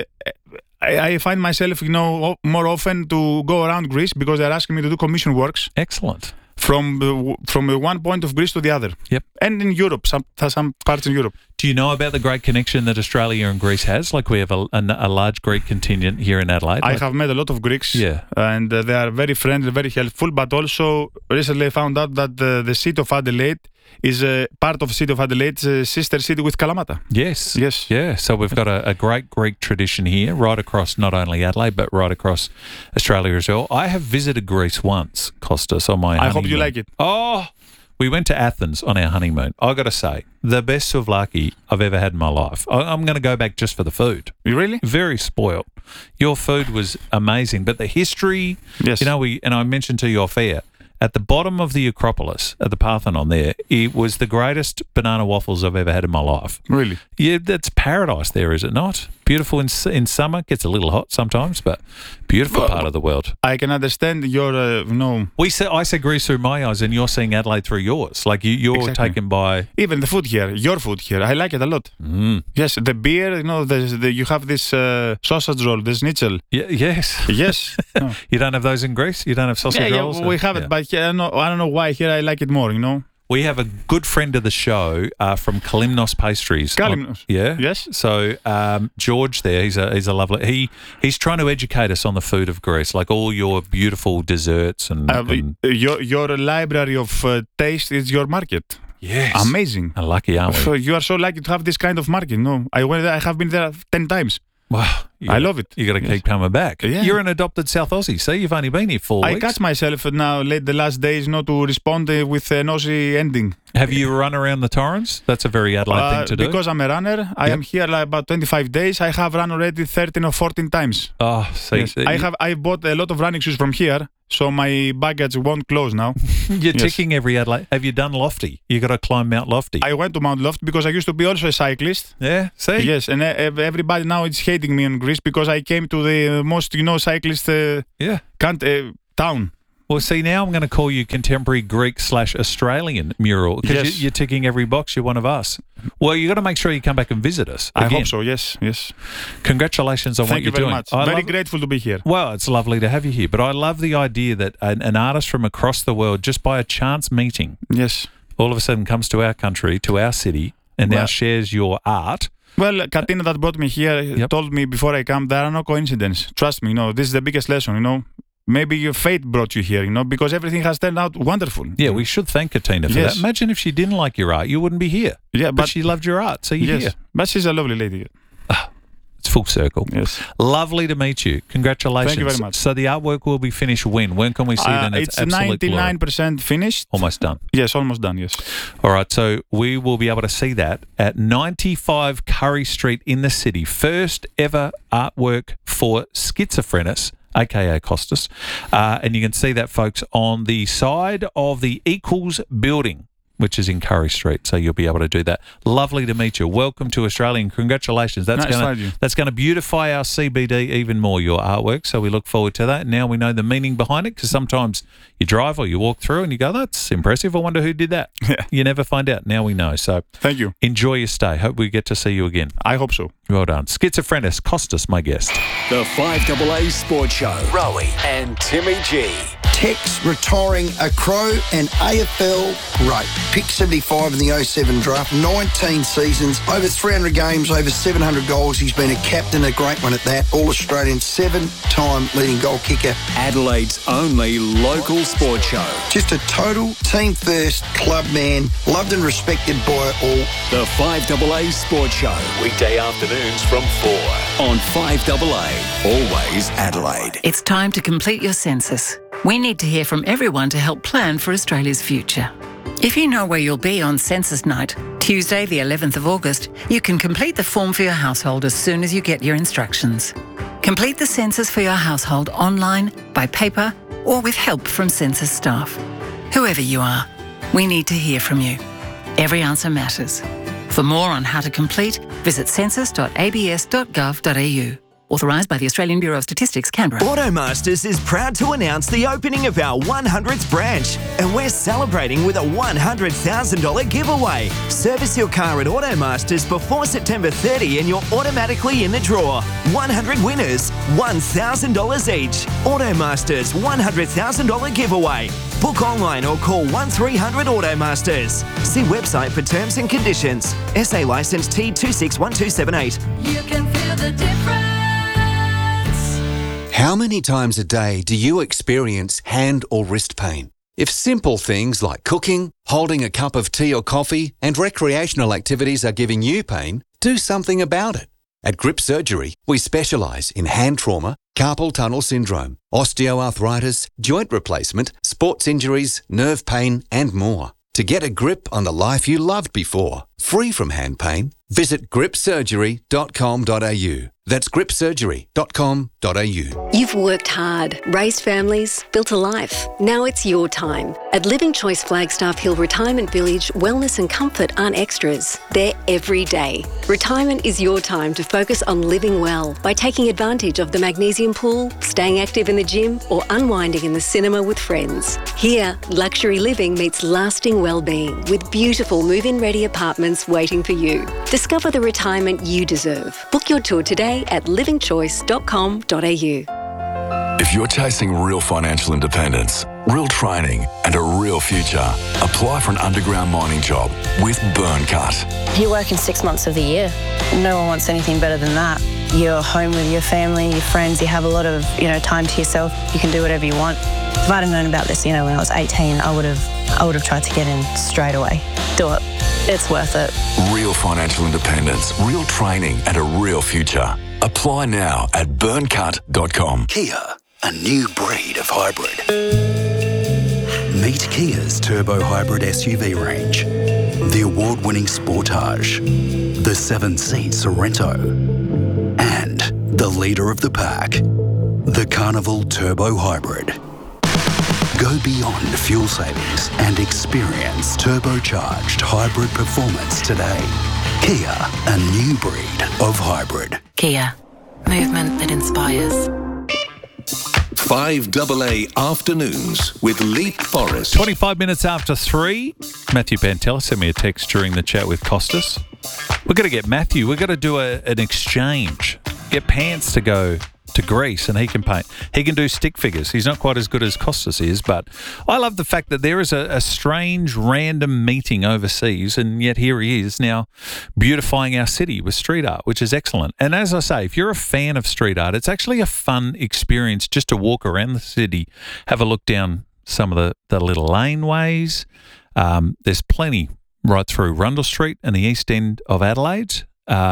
[SPEAKER 14] I find myself, more often to go around Greece because they're asking me to do commission works.
[SPEAKER 3] Excellent.
[SPEAKER 14] From one point of Greece to the other.
[SPEAKER 3] Yep.
[SPEAKER 14] And in Europe, some parts in Europe.
[SPEAKER 3] Do you know about the great connection that Australia and Greece has? Like we have a large Greek contingent here in Adelaide.
[SPEAKER 14] I have met a lot of Greeks.
[SPEAKER 3] Yeah.
[SPEAKER 14] And they are very friendly, very helpful. But also recently I found out that the city of Adelaide is a part of the city of Adelaide's sister city with Kalamata.
[SPEAKER 3] Yes.
[SPEAKER 14] Yes.
[SPEAKER 3] Yeah. So we've got a great Greek tradition here, right across not only Adelaide, but right across Australia as well. I have visited Greece once, Kostas, on my honeymoon.
[SPEAKER 14] I hope you like it.
[SPEAKER 3] Oh, we went to Athens on our honeymoon. I got to say, the best souvlaki I've ever had in my life. I'm going to go back just for the food.
[SPEAKER 14] You really?
[SPEAKER 3] Very spoiled. Your food was amazing, but the history,
[SPEAKER 14] yes.
[SPEAKER 3] And I mentioned to you off air, at the bottom of the Acropolis, at the Parthenon there, it was the greatest banana waffles I've ever had in my life.
[SPEAKER 14] Really?
[SPEAKER 3] Yeah, that's paradise there, is it not? Beautiful in summer. Gets a little hot sometimes, but beautiful part of the world.
[SPEAKER 14] I can understand your,
[SPEAKER 3] I say Greece through my eyes and you're seeing Adelaide through yours. Like you're
[SPEAKER 14] exactly.
[SPEAKER 3] taken by...
[SPEAKER 14] Even the food here, your food here, I like it a lot.
[SPEAKER 3] Mm.
[SPEAKER 14] Yes, the beer, you have this sausage roll, the schnitzel.
[SPEAKER 3] Yeah, yes.
[SPEAKER 14] Yes.
[SPEAKER 3] You don't have those in Greece? You don't have sausage rolls?
[SPEAKER 14] Yeah, we have it, but I don't know why here I like it more,
[SPEAKER 3] We have a good friend of the show from Kalymnos Pastries.
[SPEAKER 14] Kalymnos.
[SPEAKER 3] Yeah.
[SPEAKER 14] Yes.
[SPEAKER 3] So George there, he's a lovely. He's trying to educate us on the food of Greece, like all your beautiful desserts and
[SPEAKER 14] your library of taste is your market.
[SPEAKER 3] Yes.
[SPEAKER 14] Amazing.
[SPEAKER 3] Lucky, aren't we?
[SPEAKER 14] You are so lucky to have this kind of market. No, I went there. I have been there 10 times.
[SPEAKER 3] Wow.
[SPEAKER 14] I love it.
[SPEAKER 3] You got to keep coming back.
[SPEAKER 14] Yeah.
[SPEAKER 3] You're an adopted South Aussie. See, you've only been here 4 weeks.
[SPEAKER 14] I catch myself now late the last days not to respond with an Aussie ending.
[SPEAKER 3] Have you run around the Torrens? That's a very Adelaide thing to do.
[SPEAKER 14] Because I'm a runner, I am here like about 25 days. I have run already 13 or 14 times.
[SPEAKER 3] Oh, see.
[SPEAKER 14] Yes. I bought a lot of running shoes from here, so my baggage won't close now.
[SPEAKER 3] You're ticking every Adelaide. Have you done Lofty? You got to climb Mount Lofty.
[SPEAKER 14] I went to Mount Lofty because I used to be also a cyclist.
[SPEAKER 3] Yeah, see?
[SPEAKER 14] Yes, and everybody now is hating me in Greece because I came to the most, cyclist town.
[SPEAKER 3] Well, see, now I'm going to call you contemporary Greek/Australian mural because you're ticking every box. You're one of us. Well, you got to make sure you come back and visit us again.
[SPEAKER 14] I hope so, yes.
[SPEAKER 3] Congratulations on what you're doing.
[SPEAKER 14] Thank you very much. Very grateful to be here.
[SPEAKER 3] Well, it's lovely to have you here, but I love the idea that an artist from across the world, just by a chance meeting, all of a sudden comes to our country, to our city, and now shares your art.
[SPEAKER 14] Well, Katina that brought me here told me before I come, there are no coincidences. Trust me, this is the biggest lesson, Maybe your fate brought you here, because everything has turned out wonderful.
[SPEAKER 3] Yeah, we should thank Katina for that. Imagine if she didn't like your art, you wouldn't be here.
[SPEAKER 14] Yeah,
[SPEAKER 3] but she loved your art, so you're here.
[SPEAKER 14] But she's a lovely lady.
[SPEAKER 3] It's full circle.
[SPEAKER 14] Yes.
[SPEAKER 3] Lovely to meet you. Congratulations.
[SPEAKER 14] Thank you very much.
[SPEAKER 3] So the artwork will be finished when? When can we see it in its absolute glory?
[SPEAKER 14] It's 99% finished.
[SPEAKER 3] Almost done.
[SPEAKER 14] Yes, almost done, yes.
[SPEAKER 3] All right, so we will be able to see that at 95 Curry Street in the city. First ever artwork for Schizophrenics, a.k.a. Costas. And you can see that, folks, on the side of the Equals building, which is in Curry Street. So you'll be able to do that. Lovely to meet you. Welcome to Australia and congratulations. That's going to beautify our CBD even more, your artwork. So we look forward to that. Now we know the meaning behind it because sometimes you drive or you walk through and you go, that's impressive. I wonder who did that.
[SPEAKER 14] Yeah.
[SPEAKER 3] You never find out. Now we know. So
[SPEAKER 14] thank you.
[SPEAKER 3] Enjoy your stay. Hope we get to see you again.
[SPEAKER 14] I hope so.
[SPEAKER 3] Well done. Schizophrenics, Costas, my guest.
[SPEAKER 4] The 5AA Sports Show. Rowie and Timmy G.
[SPEAKER 15] Tex retiring a Crow and AFL great. Pick 75 in the 07 draft, 19 seasons, over 300 games, over 700 goals. He's been a captain, a great one at that. All-Australian, 7-time leading goal kicker.
[SPEAKER 4] Adelaide's only local sports show.
[SPEAKER 15] Just a total team first club man, loved and respected by all.
[SPEAKER 4] The 5AA Sports Show. Weekday afternoons from 4 on 5AA. Always Adelaide.
[SPEAKER 16] It's time to complete your census. We need to hear from everyone to help plan for Australia's future. If you know where you'll be on Census Night, Tuesday the 11th of August, you can complete the form for your household as soon as you get your instructions. Complete the census for your household online, by paper, or with help from census staff. Whoever you are, we need to hear from you. Every answer matters. For more on how to complete, visit census.abs.gov.au. Authorised by the Australian Bureau of Statistics, Canberra.
[SPEAKER 17] Automasters is proud to announce the opening of our 100th branch, and we're celebrating with a $100,000 giveaway. Service your car at Automasters before September 30 and you're automatically in the draw. 100 winners, $1,000 each. Automasters $100,000 giveaway. Book online or call 1300 Automasters. See website for terms and conditions. SA licence T261278.
[SPEAKER 18] You can feel the difference.
[SPEAKER 19] How many times a day do you experience hand or wrist pain? If simple things like cooking, holding a cup of tea or coffee, and recreational activities are giving you pain, do something about it. At Grip Surgery, we specialise in hand trauma, carpal tunnel syndrome, osteoarthritis, joint replacement, sports injuries, nerve pain, and more. To get a grip on the life you loved before, free from hand pain, visit gripsurgery.com.au. That's gripsurgery.com.au.
[SPEAKER 20] You've worked hard, raised families, built a life. Now it's your time. At Living Choice Flagstaff Hill Retirement Village, wellness and comfort aren't extras. They're every day. Retirement is your time to focus on living well by taking advantage of the magnesium pool, staying active in the gym, or unwinding in the cinema with friends. Here, luxury living meets lasting well-being with beautiful move-in ready apartments waiting for you. Discover the retirement you deserve. Book your tour today at livingchoice.com.au.
[SPEAKER 21] If you're chasing real financial independence, real training and a real future. Apply for an underground mining job with Burncut.
[SPEAKER 22] You work in 6 months of the year. No one wants anything better than that. You're home with your family, your friends, you have a lot of, time to yourself. You can do whatever you want. If I'd have known about this, when I was 18, I would have tried to get in straight away. Do it. It's worth it.
[SPEAKER 21] Real financial independence, real training and a real future. Apply now at burncut.com.
[SPEAKER 23] Kia, a new breed of hybrid. Meet Kia's turbo hybrid SUV range. The award-winning Sportage, the 7-seat Sorento, and the leader of the pack, the Carnival Turbo Hybrid. Go beyond fuel savings and experience turbocharged hybrid performance today. Kia, a new breed of hybrid.
[SPEAKER 16] Kia, movement that inspires.
[SPEAKER 24] 5AA Afternoons with Leap Forest.
[SPEAKER 3] 25 minutes after 3. Matthew Pantella sent me a text during the chat with Costas. We've got to get Matthew. We've got to do an exchange. Get Pants to go to Greece and he can paint. He can do stick figures. He's not quite as good as Costas is, but I love the fact that there is a strange random meeting overseas and yet here he is now beautifying our city with street art, which is excellent. And as I say, if you're a fan of street art, it's actually a fun experience just to walk around the city, have a look down some of the little laneways. There's plenty right through Rundle Street and the east end of Adelaide.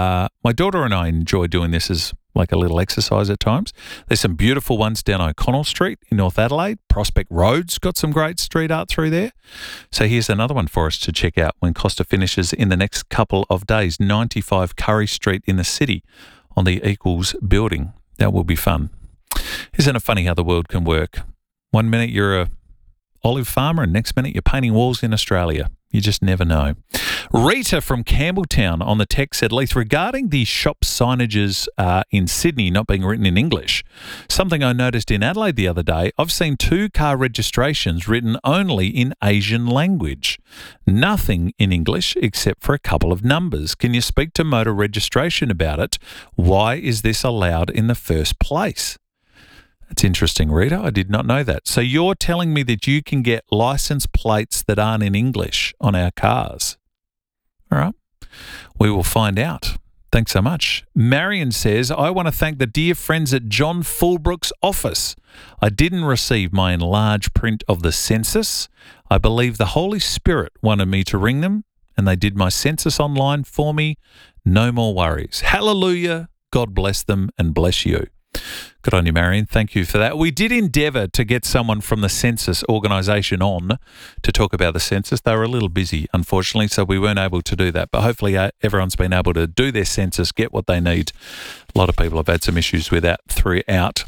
[SPEAKER 3] My daughter and I enjoy doing this as like a little exercise at times. There's some beautiful ones down O'Connell Street in North Adelaide. Prospect Road's got some great street art through there. So here's another one for us to check out when Costa finishes in the next couple of days. 95 Curry Street in the city on the Equals building. That will be fun. Isn't it funny how the world can work? 1 minute you're a olive farmer and next minute you're painting walls in Australia. You just never know. Rita from Campbelltown on the text said, Leith, regarding the shop signages in Sydney not being written in English, something I noticed in Adelaide the other day, I've seen 2 car registrations written only in Asian language. Nothing in English except for a couple of numbers. Can you speak to motor registration about it? Why is this allowed in the first place? That's interesting, Rita. I did not know that. So you're telling me that you can get license plates that aren't in English on our cars? All right. We will find out. Thanks so much. Marion says, I want to thank the dear friends at John Fulbrook's office. I didn't receive my enlarged print of the census. I believe the Holy Spirit wanted me to ring them, and they did my census online for me. No more worries. Hallelujah. God bless them and bless you. Good on you, Marion. Thank you for that. We did endeavour to get someone from the census organisation on to talk about the census. They were a little busy, unfortunately, so we weren't able to do that. But hopefully everyone's been able to do their census, get what they need. A lot of people have had some issues with that throughout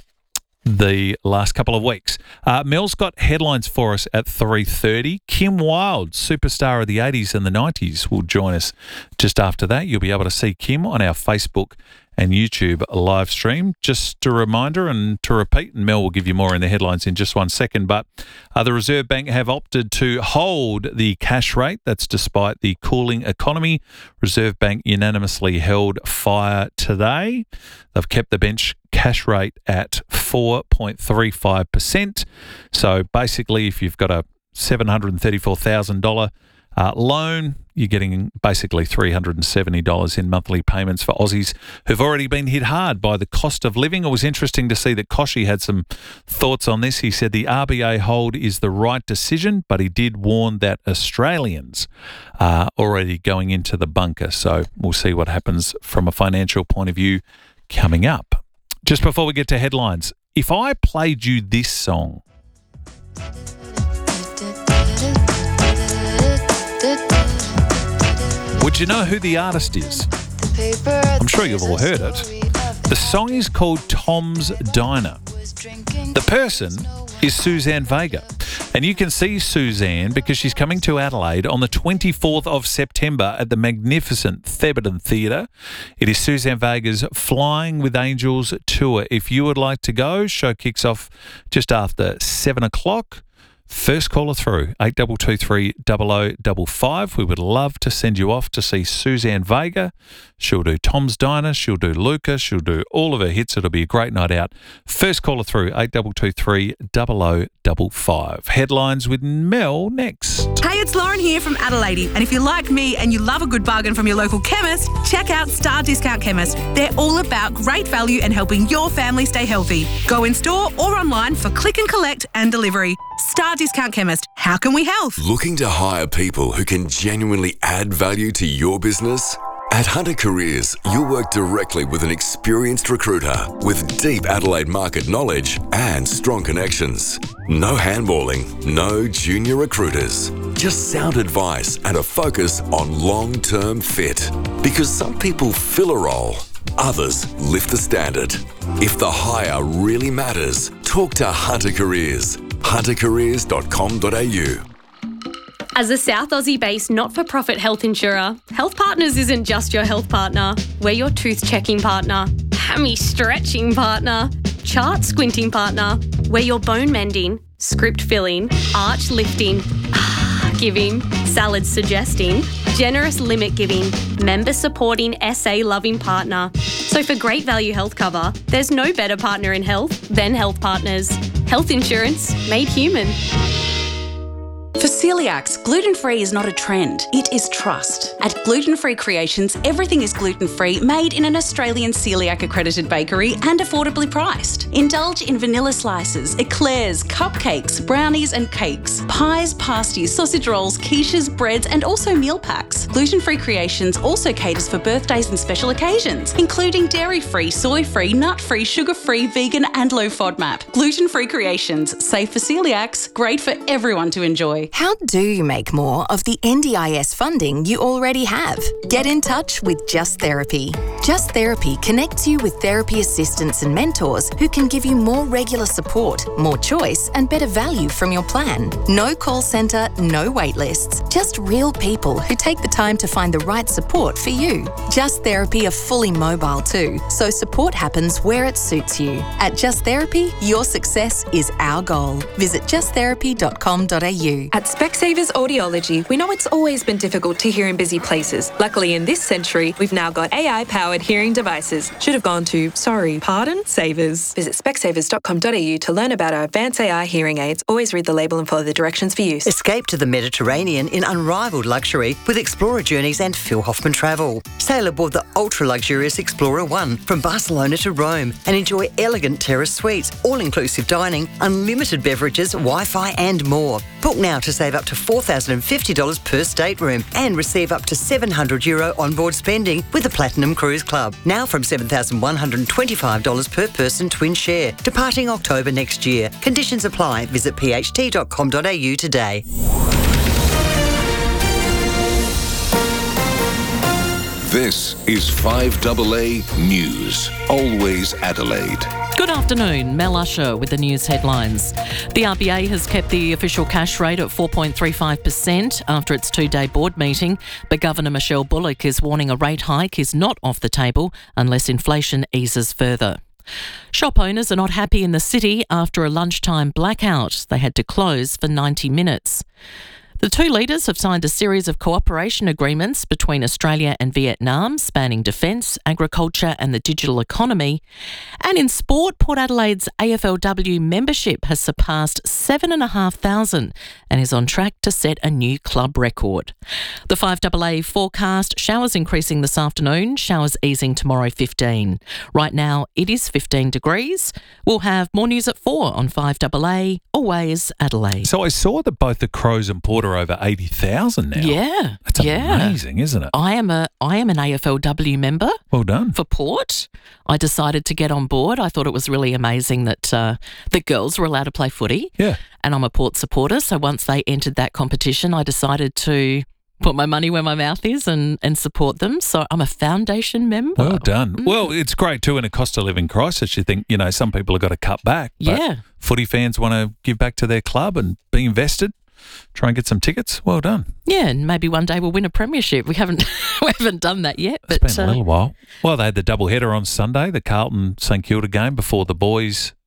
[SPEAKER 3] the last couple of weeks. Mel's got headlines for us at 3:30. Kim Wilde, superstar of the 80s and the 90s, will join us just after that. You'll be able to see Kim on our Facebook and YouTube live stream. Just a reminder and to repeat, and Mel will give you more in the headlines in just 1 second, but the Reserve Bank have opted to hold the cash rate. That's despite the cooling economy. Reserve Bank unanimously held fire today. They've kept the bench cash rate at 4.35%. So basically, if you've got a $734,000 loan, you're getting basically $370 in monthly payments for Aussies who've already been hit hard by the cost of living. It was interesting to see that Koshy had some thoughts on this. He said the RBA hold is the right decision, but he did warn that Australians are already going into the bunker. So we'll see what happens from a financial point of view coming up. Just before we get to headlines, if I played you this song, would you know who the artist is? I'm sure you've all heard it. The song is called Tom's Diner. The person is Suzanne Vega. And you can see Suzanne because she's coming to Adelaide on the 24th of September at the magnificent Thebarton Theatre. It is Suzanne Vega's Flying with Angels tour. If you would like to go, show kicks off just after 7 o'clock. First caller through, 8223 0055. We would love to send you off to see Suzanne Vega. She'll do Tom's Diner. She'll do Luca. She'll do all of her hits. It'll be a great night out. First caller through, 8223 0055. Headlines with Mel next.
[SPEAKER 1] Hey, it's Lauren here from Adelaide. And if you're like me and you love a good bargain from your local chemist, check out Star Discount Chemist. They're all about great value and helping your family stay healthy. Go in store or online for click and collect and delivery. Star Discount Chemist. How can we help?
[SPEAKER 21] Looking to hire people who can genuinely add value to your business? At Hunter Careers, you'll work directly with an experienced recruiter with deep Adelaide market knowledge and strong connections. No handballing, no junior recruiters. Just sound advice and a focus on long-term fit. Because some people fill a role, others lift the standard. If the hire really matters, talk to Hunter Careers. huntercareers.com.au.
[SPEAKER 2] As a South Aussie-based not-for-profit health insurer, Health Partners isn't just your health partner. We're your tooth-checking partner, hammy-stretching partner, chart-squinting partner. We're your bone-mending, script-filling, arch-lifting, giving, salad-suggesting, generous limit-giving, member-supporting, SA-loving partner. So for great value health cover, there's no better partner in health than Health Partners. Health insurance made human.
[SPEAKER 5] For celiacs, gluten-free is not a trend, it is trust. At Gluten Free Creations, everything is gluten-free, made in an Australian celiac-accredited bakery and affordably priced. Indulge in vanilla slices, eclairs, cupcakes, brownies and cakes, pies, pasties, sausage rolls, quiches, breads and also meal packs. Gluten Free Creations also caters for birthdays and special occasions, including dairy-free, soy-free, nut-free, sugar-free, vegan and low FODMAP. Gluten Free Creations, safe for celiacs, great for everyone to enjoy.
[SPEAKER 7] How do you make more of the NDIS funding you already have? Get in touch with Just Therapy. Just Therapy connects you with therapy assistants and mentors who can give you more regular support, more choice and better value from your plan. No call centre, no wait lists, just real people who take the time to find the right support for you. Just Therapy are fully mobile too, so support happens where it suits you. At Just Therapy, your success is our goal. Visit justtherapy.com.au.
[SPEAKER 25] At Specsavers Audiology, we know it's always been difficult to hear in busy places. Luckily, in this century, we've now got AI-powered hearing devices. Should have gone to, Savers. Visit specsavers.com.au to learn about our advanced AI hearing aids. Always read the label and follow the directions for use.
[SPEAKER 26] Escape to the Mediterranean in unrivaled luxury with Explorer Journeys and Phil Hoffman Travel. Sail aboard the ultra-luxurious Explorer One from Barcelona to Rome and enjoy elegant terrace suites, all-inclusive dining, unlimited beverages, Wi-Fi and more. Book now to save up to $4,050 per stateroom and receive up to €700 onboard spending with the Platinum Cruise Club. Now from $7,125 per person twin share. Departing October next year. Conditions apply. Visit pht.com.au today.
[SPEAKER 24] This is 5AA News. Always Adelaide.
[SPEAKER 6] Good afternoon, Mel Usher with the news headlines. The RBA has kept the official cash rate at 4.35% after its two-day board meeting, but Governor Michelle Bullock is warning a rate hike is not off the table unless inflation eases further. Shop owners are not happy in the city after a lunchtime blackout. They had to close for 90 minutes. The two leaders have signed a series of cooperation agreements between Australia and Vietnam, spanning defence, agriculture and the digital economy. And in sport, Port Adelaide's AFLW membership has surpassed 7,500 and is on track to set a new club record. The 5AA forecast: showers increasing this afternoon, showers easing tomorrow 15. Right now it is 15 degrees. We'll have more news at 4 on 5AA, always Adelaide.
[SPEAKER 3] So I saw that both the Crows and Port are over 80,000 now.
[SPEAKER 6] Yeah.
[SPEAKER 3] That's amazing, isn't it?
[SPEAKER 6] I am an AFLW member.
[SPEAKER 3] Well done.
[SPEAKER 6] For Port. I decided to get on board. I thought it was really amazing that the girls were allowed to play footy.
[SPEAKER 3] Yeah.
[SPEAKER 6] And I'm a Port supporter, so once they entered that competition, I decided to put my money where my mouth is and support them. So I'm a foundation member.
[SPEAKER 3] Well done. Well, it's great too in a cost of living crisis. You think, some people have got to cut back. But
[SPEAKER 6] yeah.
[SPEAKER 3] Footy fans want to give back to their club and be invested. Try and get some tickets. Well done.
[SPEAKER 6] Yeah, and maybe one day we'll win a premiership. We haven't done that yet. But
[SPEAKER 3] it's been a little while. Well, they had the double header on Sunday, the Carlton St Kilda game before the boys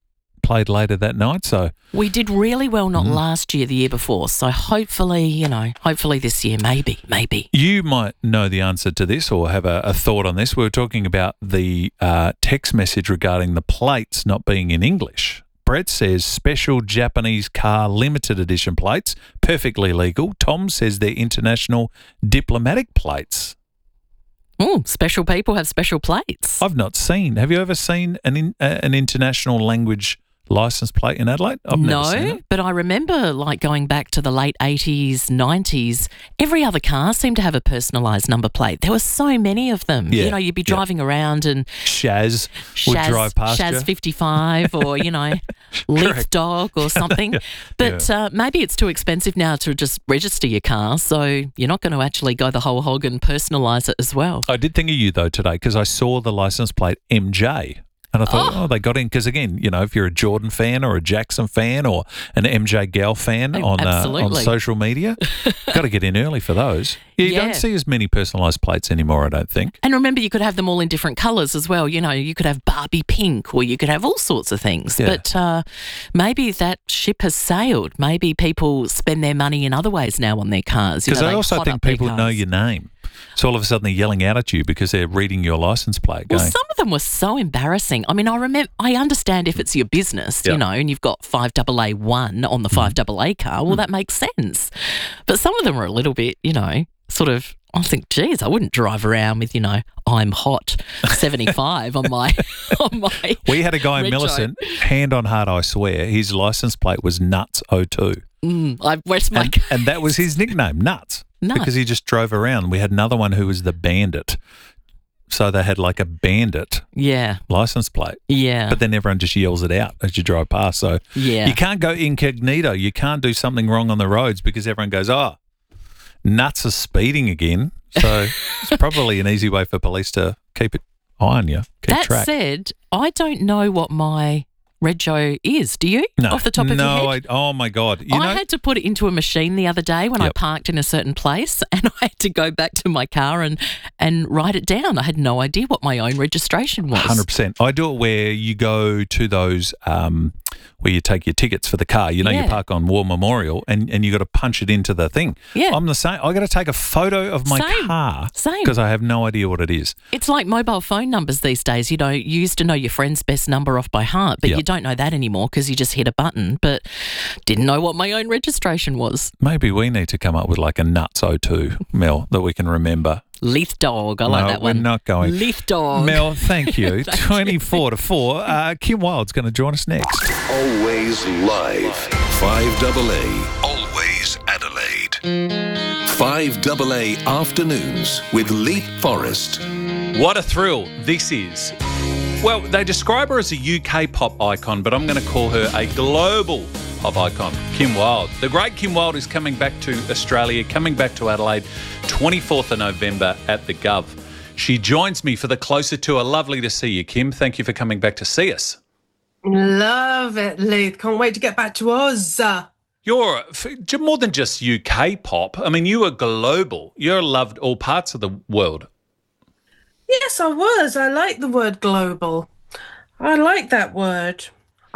[SPEAKER 3] played later that night. So
[SPEAKER 6] we did really well, not last year, the year before. So hopefully this year, maybe.
[SPEAKER 3] You might know the answer to this or have a thought on this. We were talking about the text message regarding the plates not being in English. Brett says special Japanese car limited edition plates, perfectly legal. Tom says they're international diplomatic plates.
[SPEAKER 6] Special people have special plates.
[SPEAKER 3] I've not seen. Have you ever seen an international language license plate in Adelaide? I've never seen it.
[SPEAKER 6] But I remember going back to the late 80s, 90s, every other car seemed to have a personalised number plate. There were so many of them.
[SPEAKER 3] Yeah.
[SPEAKER 6] You'd be driving around and
[SPEAKER 3] Shaz would drive past you.
[SPEAKER 6] Shaz 55 or, Leaf Dog or something. But maybe it's too expensive now to just register your car, so you're not going to actually go the whole hog and personalise it as well.
[SPEAKER 3] I did think of you, though, today because I saw the licence plate MJ. And I thought, they got in because, again, if you're a Jordan fan or a Jackson fan or an MJ Gal fan on social media, got to get in early for those. You don't see as many personalised plates anymore, I don't think.
[SPEAKER 6] And remember, you could have them all in different colours as well. You could have Barbie pink or you could have all sorts of things. Yeah. But maybe that ship has sailed. Maybe people spend their money in other ways now on their cars.
[SPEAKER 3] Because I also think people know your name. So all of a sudden they're yelling out at you because they're reading your license plate.
[SPEAKER 6] Well, some of them were so embarrassing. I mean, I understand if it's your business, and you've got 5AA1 on the 5AA car, well, that makes sense. But some of them are a little bit, sort of, I think, geez, I wouldn't drive around with, I'm hot 75 on my
[SPEAKER 3] We had a guy in Millicent, hand on heart, I swear, his license plate was Nuts02.
[SPEAKER 6] And
[SPEAKER 3] that was his nickname, Nuts. Because he just drove around. We had another one who was the Bandit. So they had like a Bandit license plate.
[SPEAKER 6] Yeah.
[SPEAKER 3] But then everyone just yells it out as you drive past. So you can't go incognito. You can't do something wrong on the roads because everyone goes, Nuts are speeding again. So it's probably an easy way for police to keep it on you. Keep track.
[SPEAKER 6] Said, I don't know what my Rego is. Do you?
[SPEAKER 3] No.
[SPEAKER 6] Off the top of your head?
[SPEAKER 3] Oh my God.
[SPEAKER 6] I had to put it into a machine the other day when I parked in a certain place and I had to go back to my car and write it down. I had no idea what my own registration was.
[SPEAKER 3] 100%. I do it where you go to those where you take your tickets for the car. You park on War Memorial and you got to punch it into the thing.
[SPEAKER 6] Yeah.
[SPEAKER 3] I'm the same. I got to take a photo of my car because I have no idea what it is.
[SPEAKER 6] It's like mobile phone numbers these days. You used to know your friend's best number off by heart, but you don't know that anymore because you just hit a button, but didn't know what my own registration was.
[SPEAKER 3] Maybe we need to come up with like a Nuts02, Mel, that we can remember.
[SPEAKER 6] Leaf Dog. I like that one.
[SPEAKER 3] We're not going.
[SPEAKER 6] Leaf Dog.
[SPEAKER 3] Mel, thank you. 24 to 4. Kim Wilde's going to join us next.
[SPEAKER 24] Always live. 5AA. Always Adelaide. 5AA Afternoons with Leith Forrest.
[SPEAKER 3] What a thrill this is. Well, they describe her as a UK pop icon, but I'm going to call her a global pop icon, Kim Wilde. The great Kim Wilde is coming back to Australia, coming back to Adelaide, 24th of November at the Gov. She joins me for the Closer Tour. Lovely to see you, Kim. Thank you for coming back to see us.
[SPEAKER 8] Love it, Leith. Can't wait to get back to Oz.
[SPEAKER 3] You're more than just UK pop. I mean, you are global. You're loved all parts of the world.
[SPEAKER 8] Yes, I was. I like the word global. I like that word.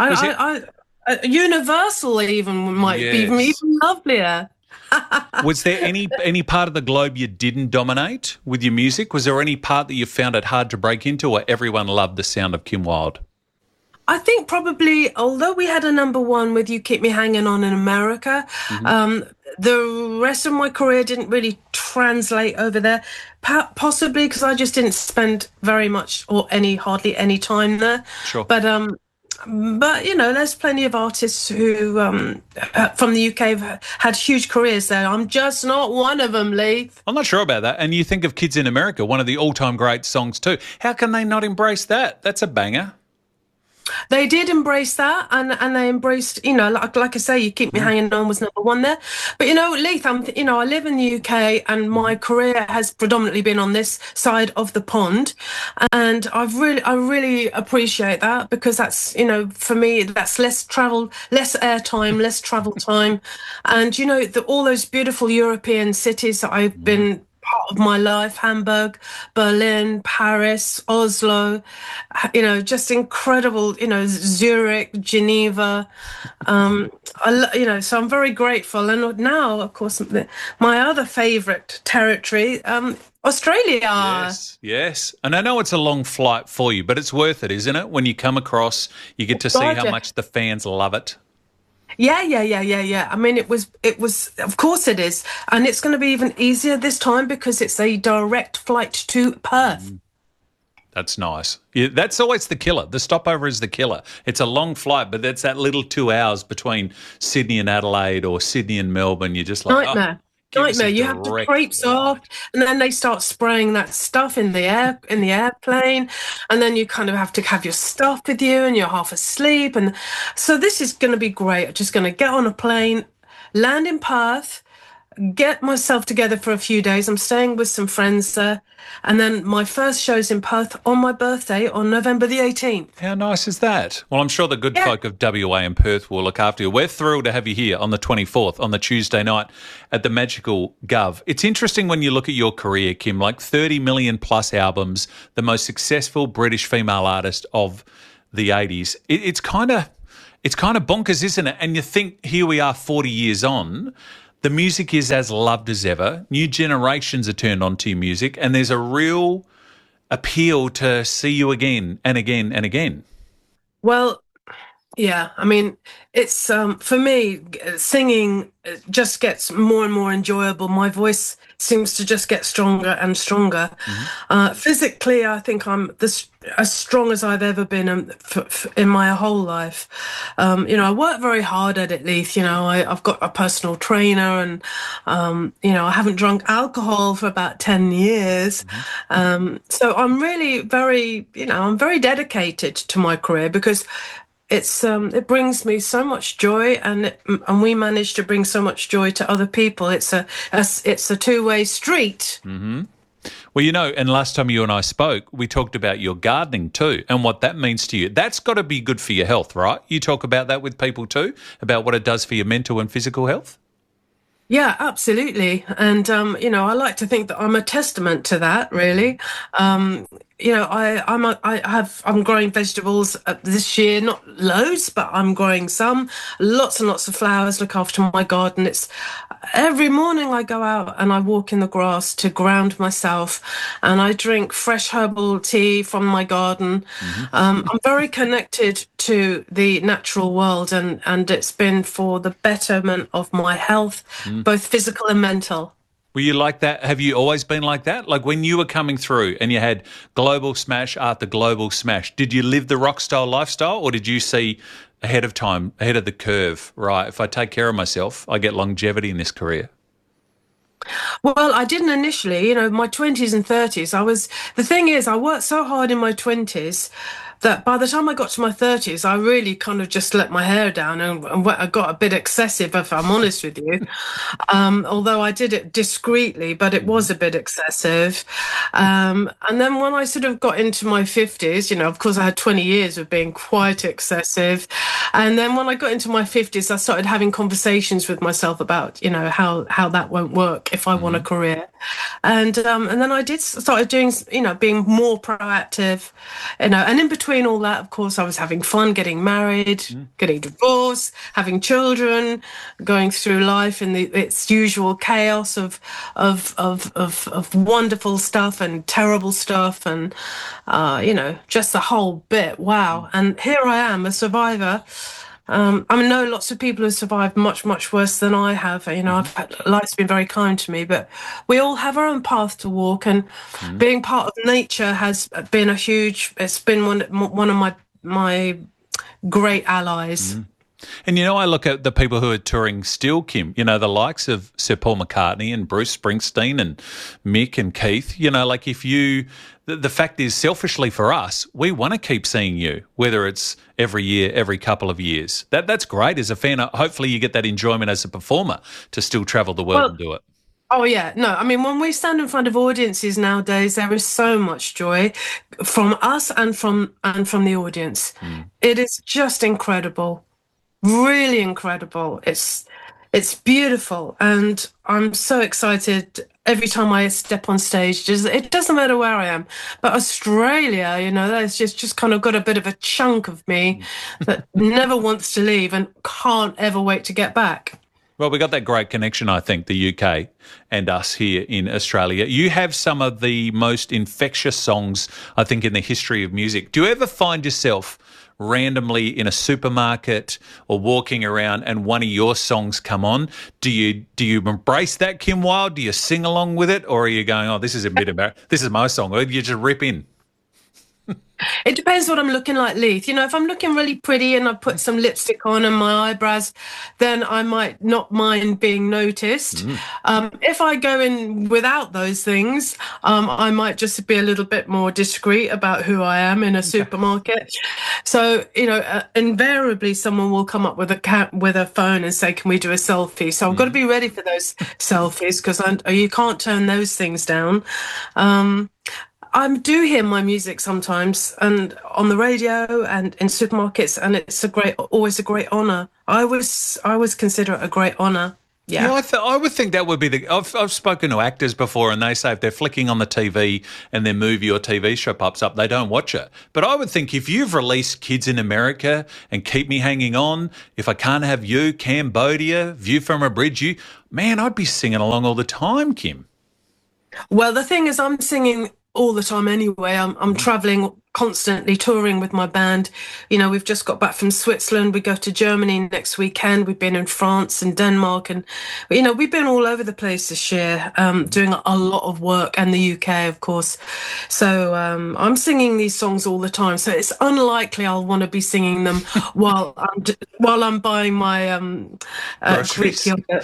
[SPEAKER 8] Universal even might be even lovelier.
[SPEAKER 3] Was there any part of the globe you didn't dominate with your music? Was there any part that you found it hard to break into, or everyone loved the sound of Kim Wilde?
[SPEAKER 8] I think probably, although we had a number one with You Keep Me Hanging On in America, the rest of my career didn't really translate over there, possibly because I just didn't spend very much or hardly any time there.
[SPEAKER 3] Sure.
[SPEAKER 8] But there's plenty of artists who from the UK have had huge careers there. I'm just not one of them, Leith.
[SPEAKER 3] I'm not sure about that. And you think of Kids in America, one of the all-time great songs too. How can they not embrace that? That's a banger.
[SPEAKER 8] They did embrace that, and they embraced, like I say, You Keep Me Hanging On was number one there. But, Leith, I live in the UK and my career has predominantly been on this side of the pond. And I really appreciate that because that's, for me, that's less airtime, less travel time. And, all those beautiful European cities that I've been part of my life. Hamburg, Berlin, Paris, Oslo, just incredible, Zurich, Geneva. So I'm very grateful. And now, of course, my other favourite territory, Australia.
[SPEAKER 3] Yes. And I know it's a long flight for you, but it's worth it, isn't it? When you come across, you get to see how much the fans love it.
[SPEAKER 8] Yeah. I mean, it was, of course it is. And it's going to be even easier this time because it's a direct flight to Perth.
[SPEAKER 3] That's nice. Yeah, that's always the killer. The stopover is the killer. It's a long flight, but that's that little 2 hours between Sydney and Adelaide or Sydney and Melbourne. You're just like,
[SPEAKER 8] nightmare. You have to traipse off, and then they start spraying that stuff in the airplane, and then you kind of have to have your stuff with you, and you're half asleep. And so this is going to be great. I'm just going to get on a plane, land in Perth, get myself together for a few days. I'm staying with some friends there, and then my first show's in Perth on my birthday on November the 18th.
[SPEAKER 3] How nice is that? Well, I'm sure the good folk of WA and Perth will look after you. We're thrilled to have you here on the 24th, on the Tuesday night at the Magical Gov. It's interesting when you look at your career, Kim, like 30 million plus albums, the most successful British female artist of the 80s. It's kind of bonkers, isn't it? And you think, here we are 40 years on, the music is as loved as ever. New generations are turned on to your music, and there's a real appeal to see you again and again and again.
[SPEAKER 8] Well, yeah, I mean, it's for me, singing just gets more and more enjoyable. My voice seems to just get stronger and stronger. Physically, I think I'm as strong as I've ever been in my whole life. I work very hard at it, Leith. I've got a personal trainer, and I haven't drunk alcohol for about 10 years. So I'm really I'm very dedicated to my career because it brings me so much joy, and we manage to bring so much joy to other people. It's a two-way street.
[SPEAKER 3] Mm-hmm. Well, and last time you and I spoke, we talked about your gardening too and what that means to you. That's got to be good for your health, right? You talk about that with people too, about what it does for your mental and physical health?
[SPEAKER 8] Yeah, absolutely. And, I like to think that I'm a testament to that, really. I'm growing vegetables this year, not loads, but I'm growing some, lots and lots of flowers, look after my garden. It's every morning I go out and I walk in the grass to ground myself, and I drink fresh herbal tea from my garden. I'm very connected to the natural world, and it's been for the betterment of my health, both physical and mental.
[SPEAKER 3] Were you like that? Have you always been like that? Like when you were coming through and you had global smash after global smash, did you live the rock style lifestyle, or did you see ahead of time, ahead of the curve, right, if I take care of myself, I get longevity in this career?
[SPEAKER 8] Well, I didn't initially, my 20s and 30s. The thing is, I worked so hard in my 20s that by the time I got to my 30s, I really kind of just let my hair down, and I got a bit excessive, if I'm honest with you. Although I did it discreetly, but it was a bit excessive. And then when I sort of got into my 50s, of course I had 20 years of being quite excessive. And then when I got into my 50s, I started having conversations with myself about, how that won't work if I want a career. And then I started doing, being more proactive, and in between all that, of course, I was having fun, getting married, getting divorced, having children, going through life in its usual chaos of wonderful stuff and terrible stuff, and just the whole bit. Wow! And here I am, a survivor. I know lots of people have survived much, much worse than I have. Life's been very kind to me, but we all have our own path to walk, and being part of nature has been it's been one of my great allies.
[SPEAKER 3] And, I look at the people who are touring still, Kim, the likes of Sir Paul McCartney and Bruce Springsteen and Mick and Keith, the fact is, selfishly for us, we want to keep seeing you, whether it's every year, every couple of years. That's great as a fan. Hopefully you get that enjoyment as a performer to still travel the world and do it.
[SPEAKER 8] Oh, yeah. No, I mean, when we stand in front of audiences nowadays, there is so much joy from us and from the audience. It is just incredible. Really incredible. It's beautiful, and I'm so excited every time I step on stage. It doesn't matter where I am. But Australia, you know, that's just kind of got a bit of a chunk of me that never wants to leave and can't ever wait to get back.
[SPEAKER 3] Well, we got that great connection, I think, the UK and us here in Australia. You have some of the most infectious songs, I think, in the history of music. Do you ever find yourself randomly in a supermarket or walking around and one of your songs come on? Do you embrace that, Kim Wilde? Do you sing along with it? Or are you going, oh, this is a bit embarrassing, this is my song, or do you just rip in?
[SPEAKER 8] It depends what I'm looking like, Leith. You know, if I'm looking really pretty and I've put some lipstick on and my eyebrows, then I might not mind being noticed. If I go in without those things, I might just be a little bit more discreet about who I am in a supermarket. So, you know, invariably someone will come up with a phone and say, can we do a selfie? So I've got to be ready for those selfies because you can't turn those things down. I do hear my music sometimes, and on the radio and in supermarkets, and it's always a great honour. I always consider it a great honour. Yeah,
[SPEAKER 3] I would think that would be I've spoken to actors before, and they say if they're flicking on the TV and their movie or TV show pops up, they don't watch it. But I would think if you've released Kids in America and Keep Me Hanging On, If I Can't Have You, Cambodia, View from a Bridge, I'd be singing along all the time, Kim.
[SPEAKER 8] Well, the thing is, I'm singing all the time anyway. I'm traveling constantly, touring with my band. You know, we've just got back from Switzerland. We go to Germany next weekend. We've been in France and Denmark, and you know, we've been all over the place this year, doing a lot of work, and the UK, of course. So I'm singing these songs all the time. So it's unlikely I'll want to be singing them while I'm buying my Greek yogurt.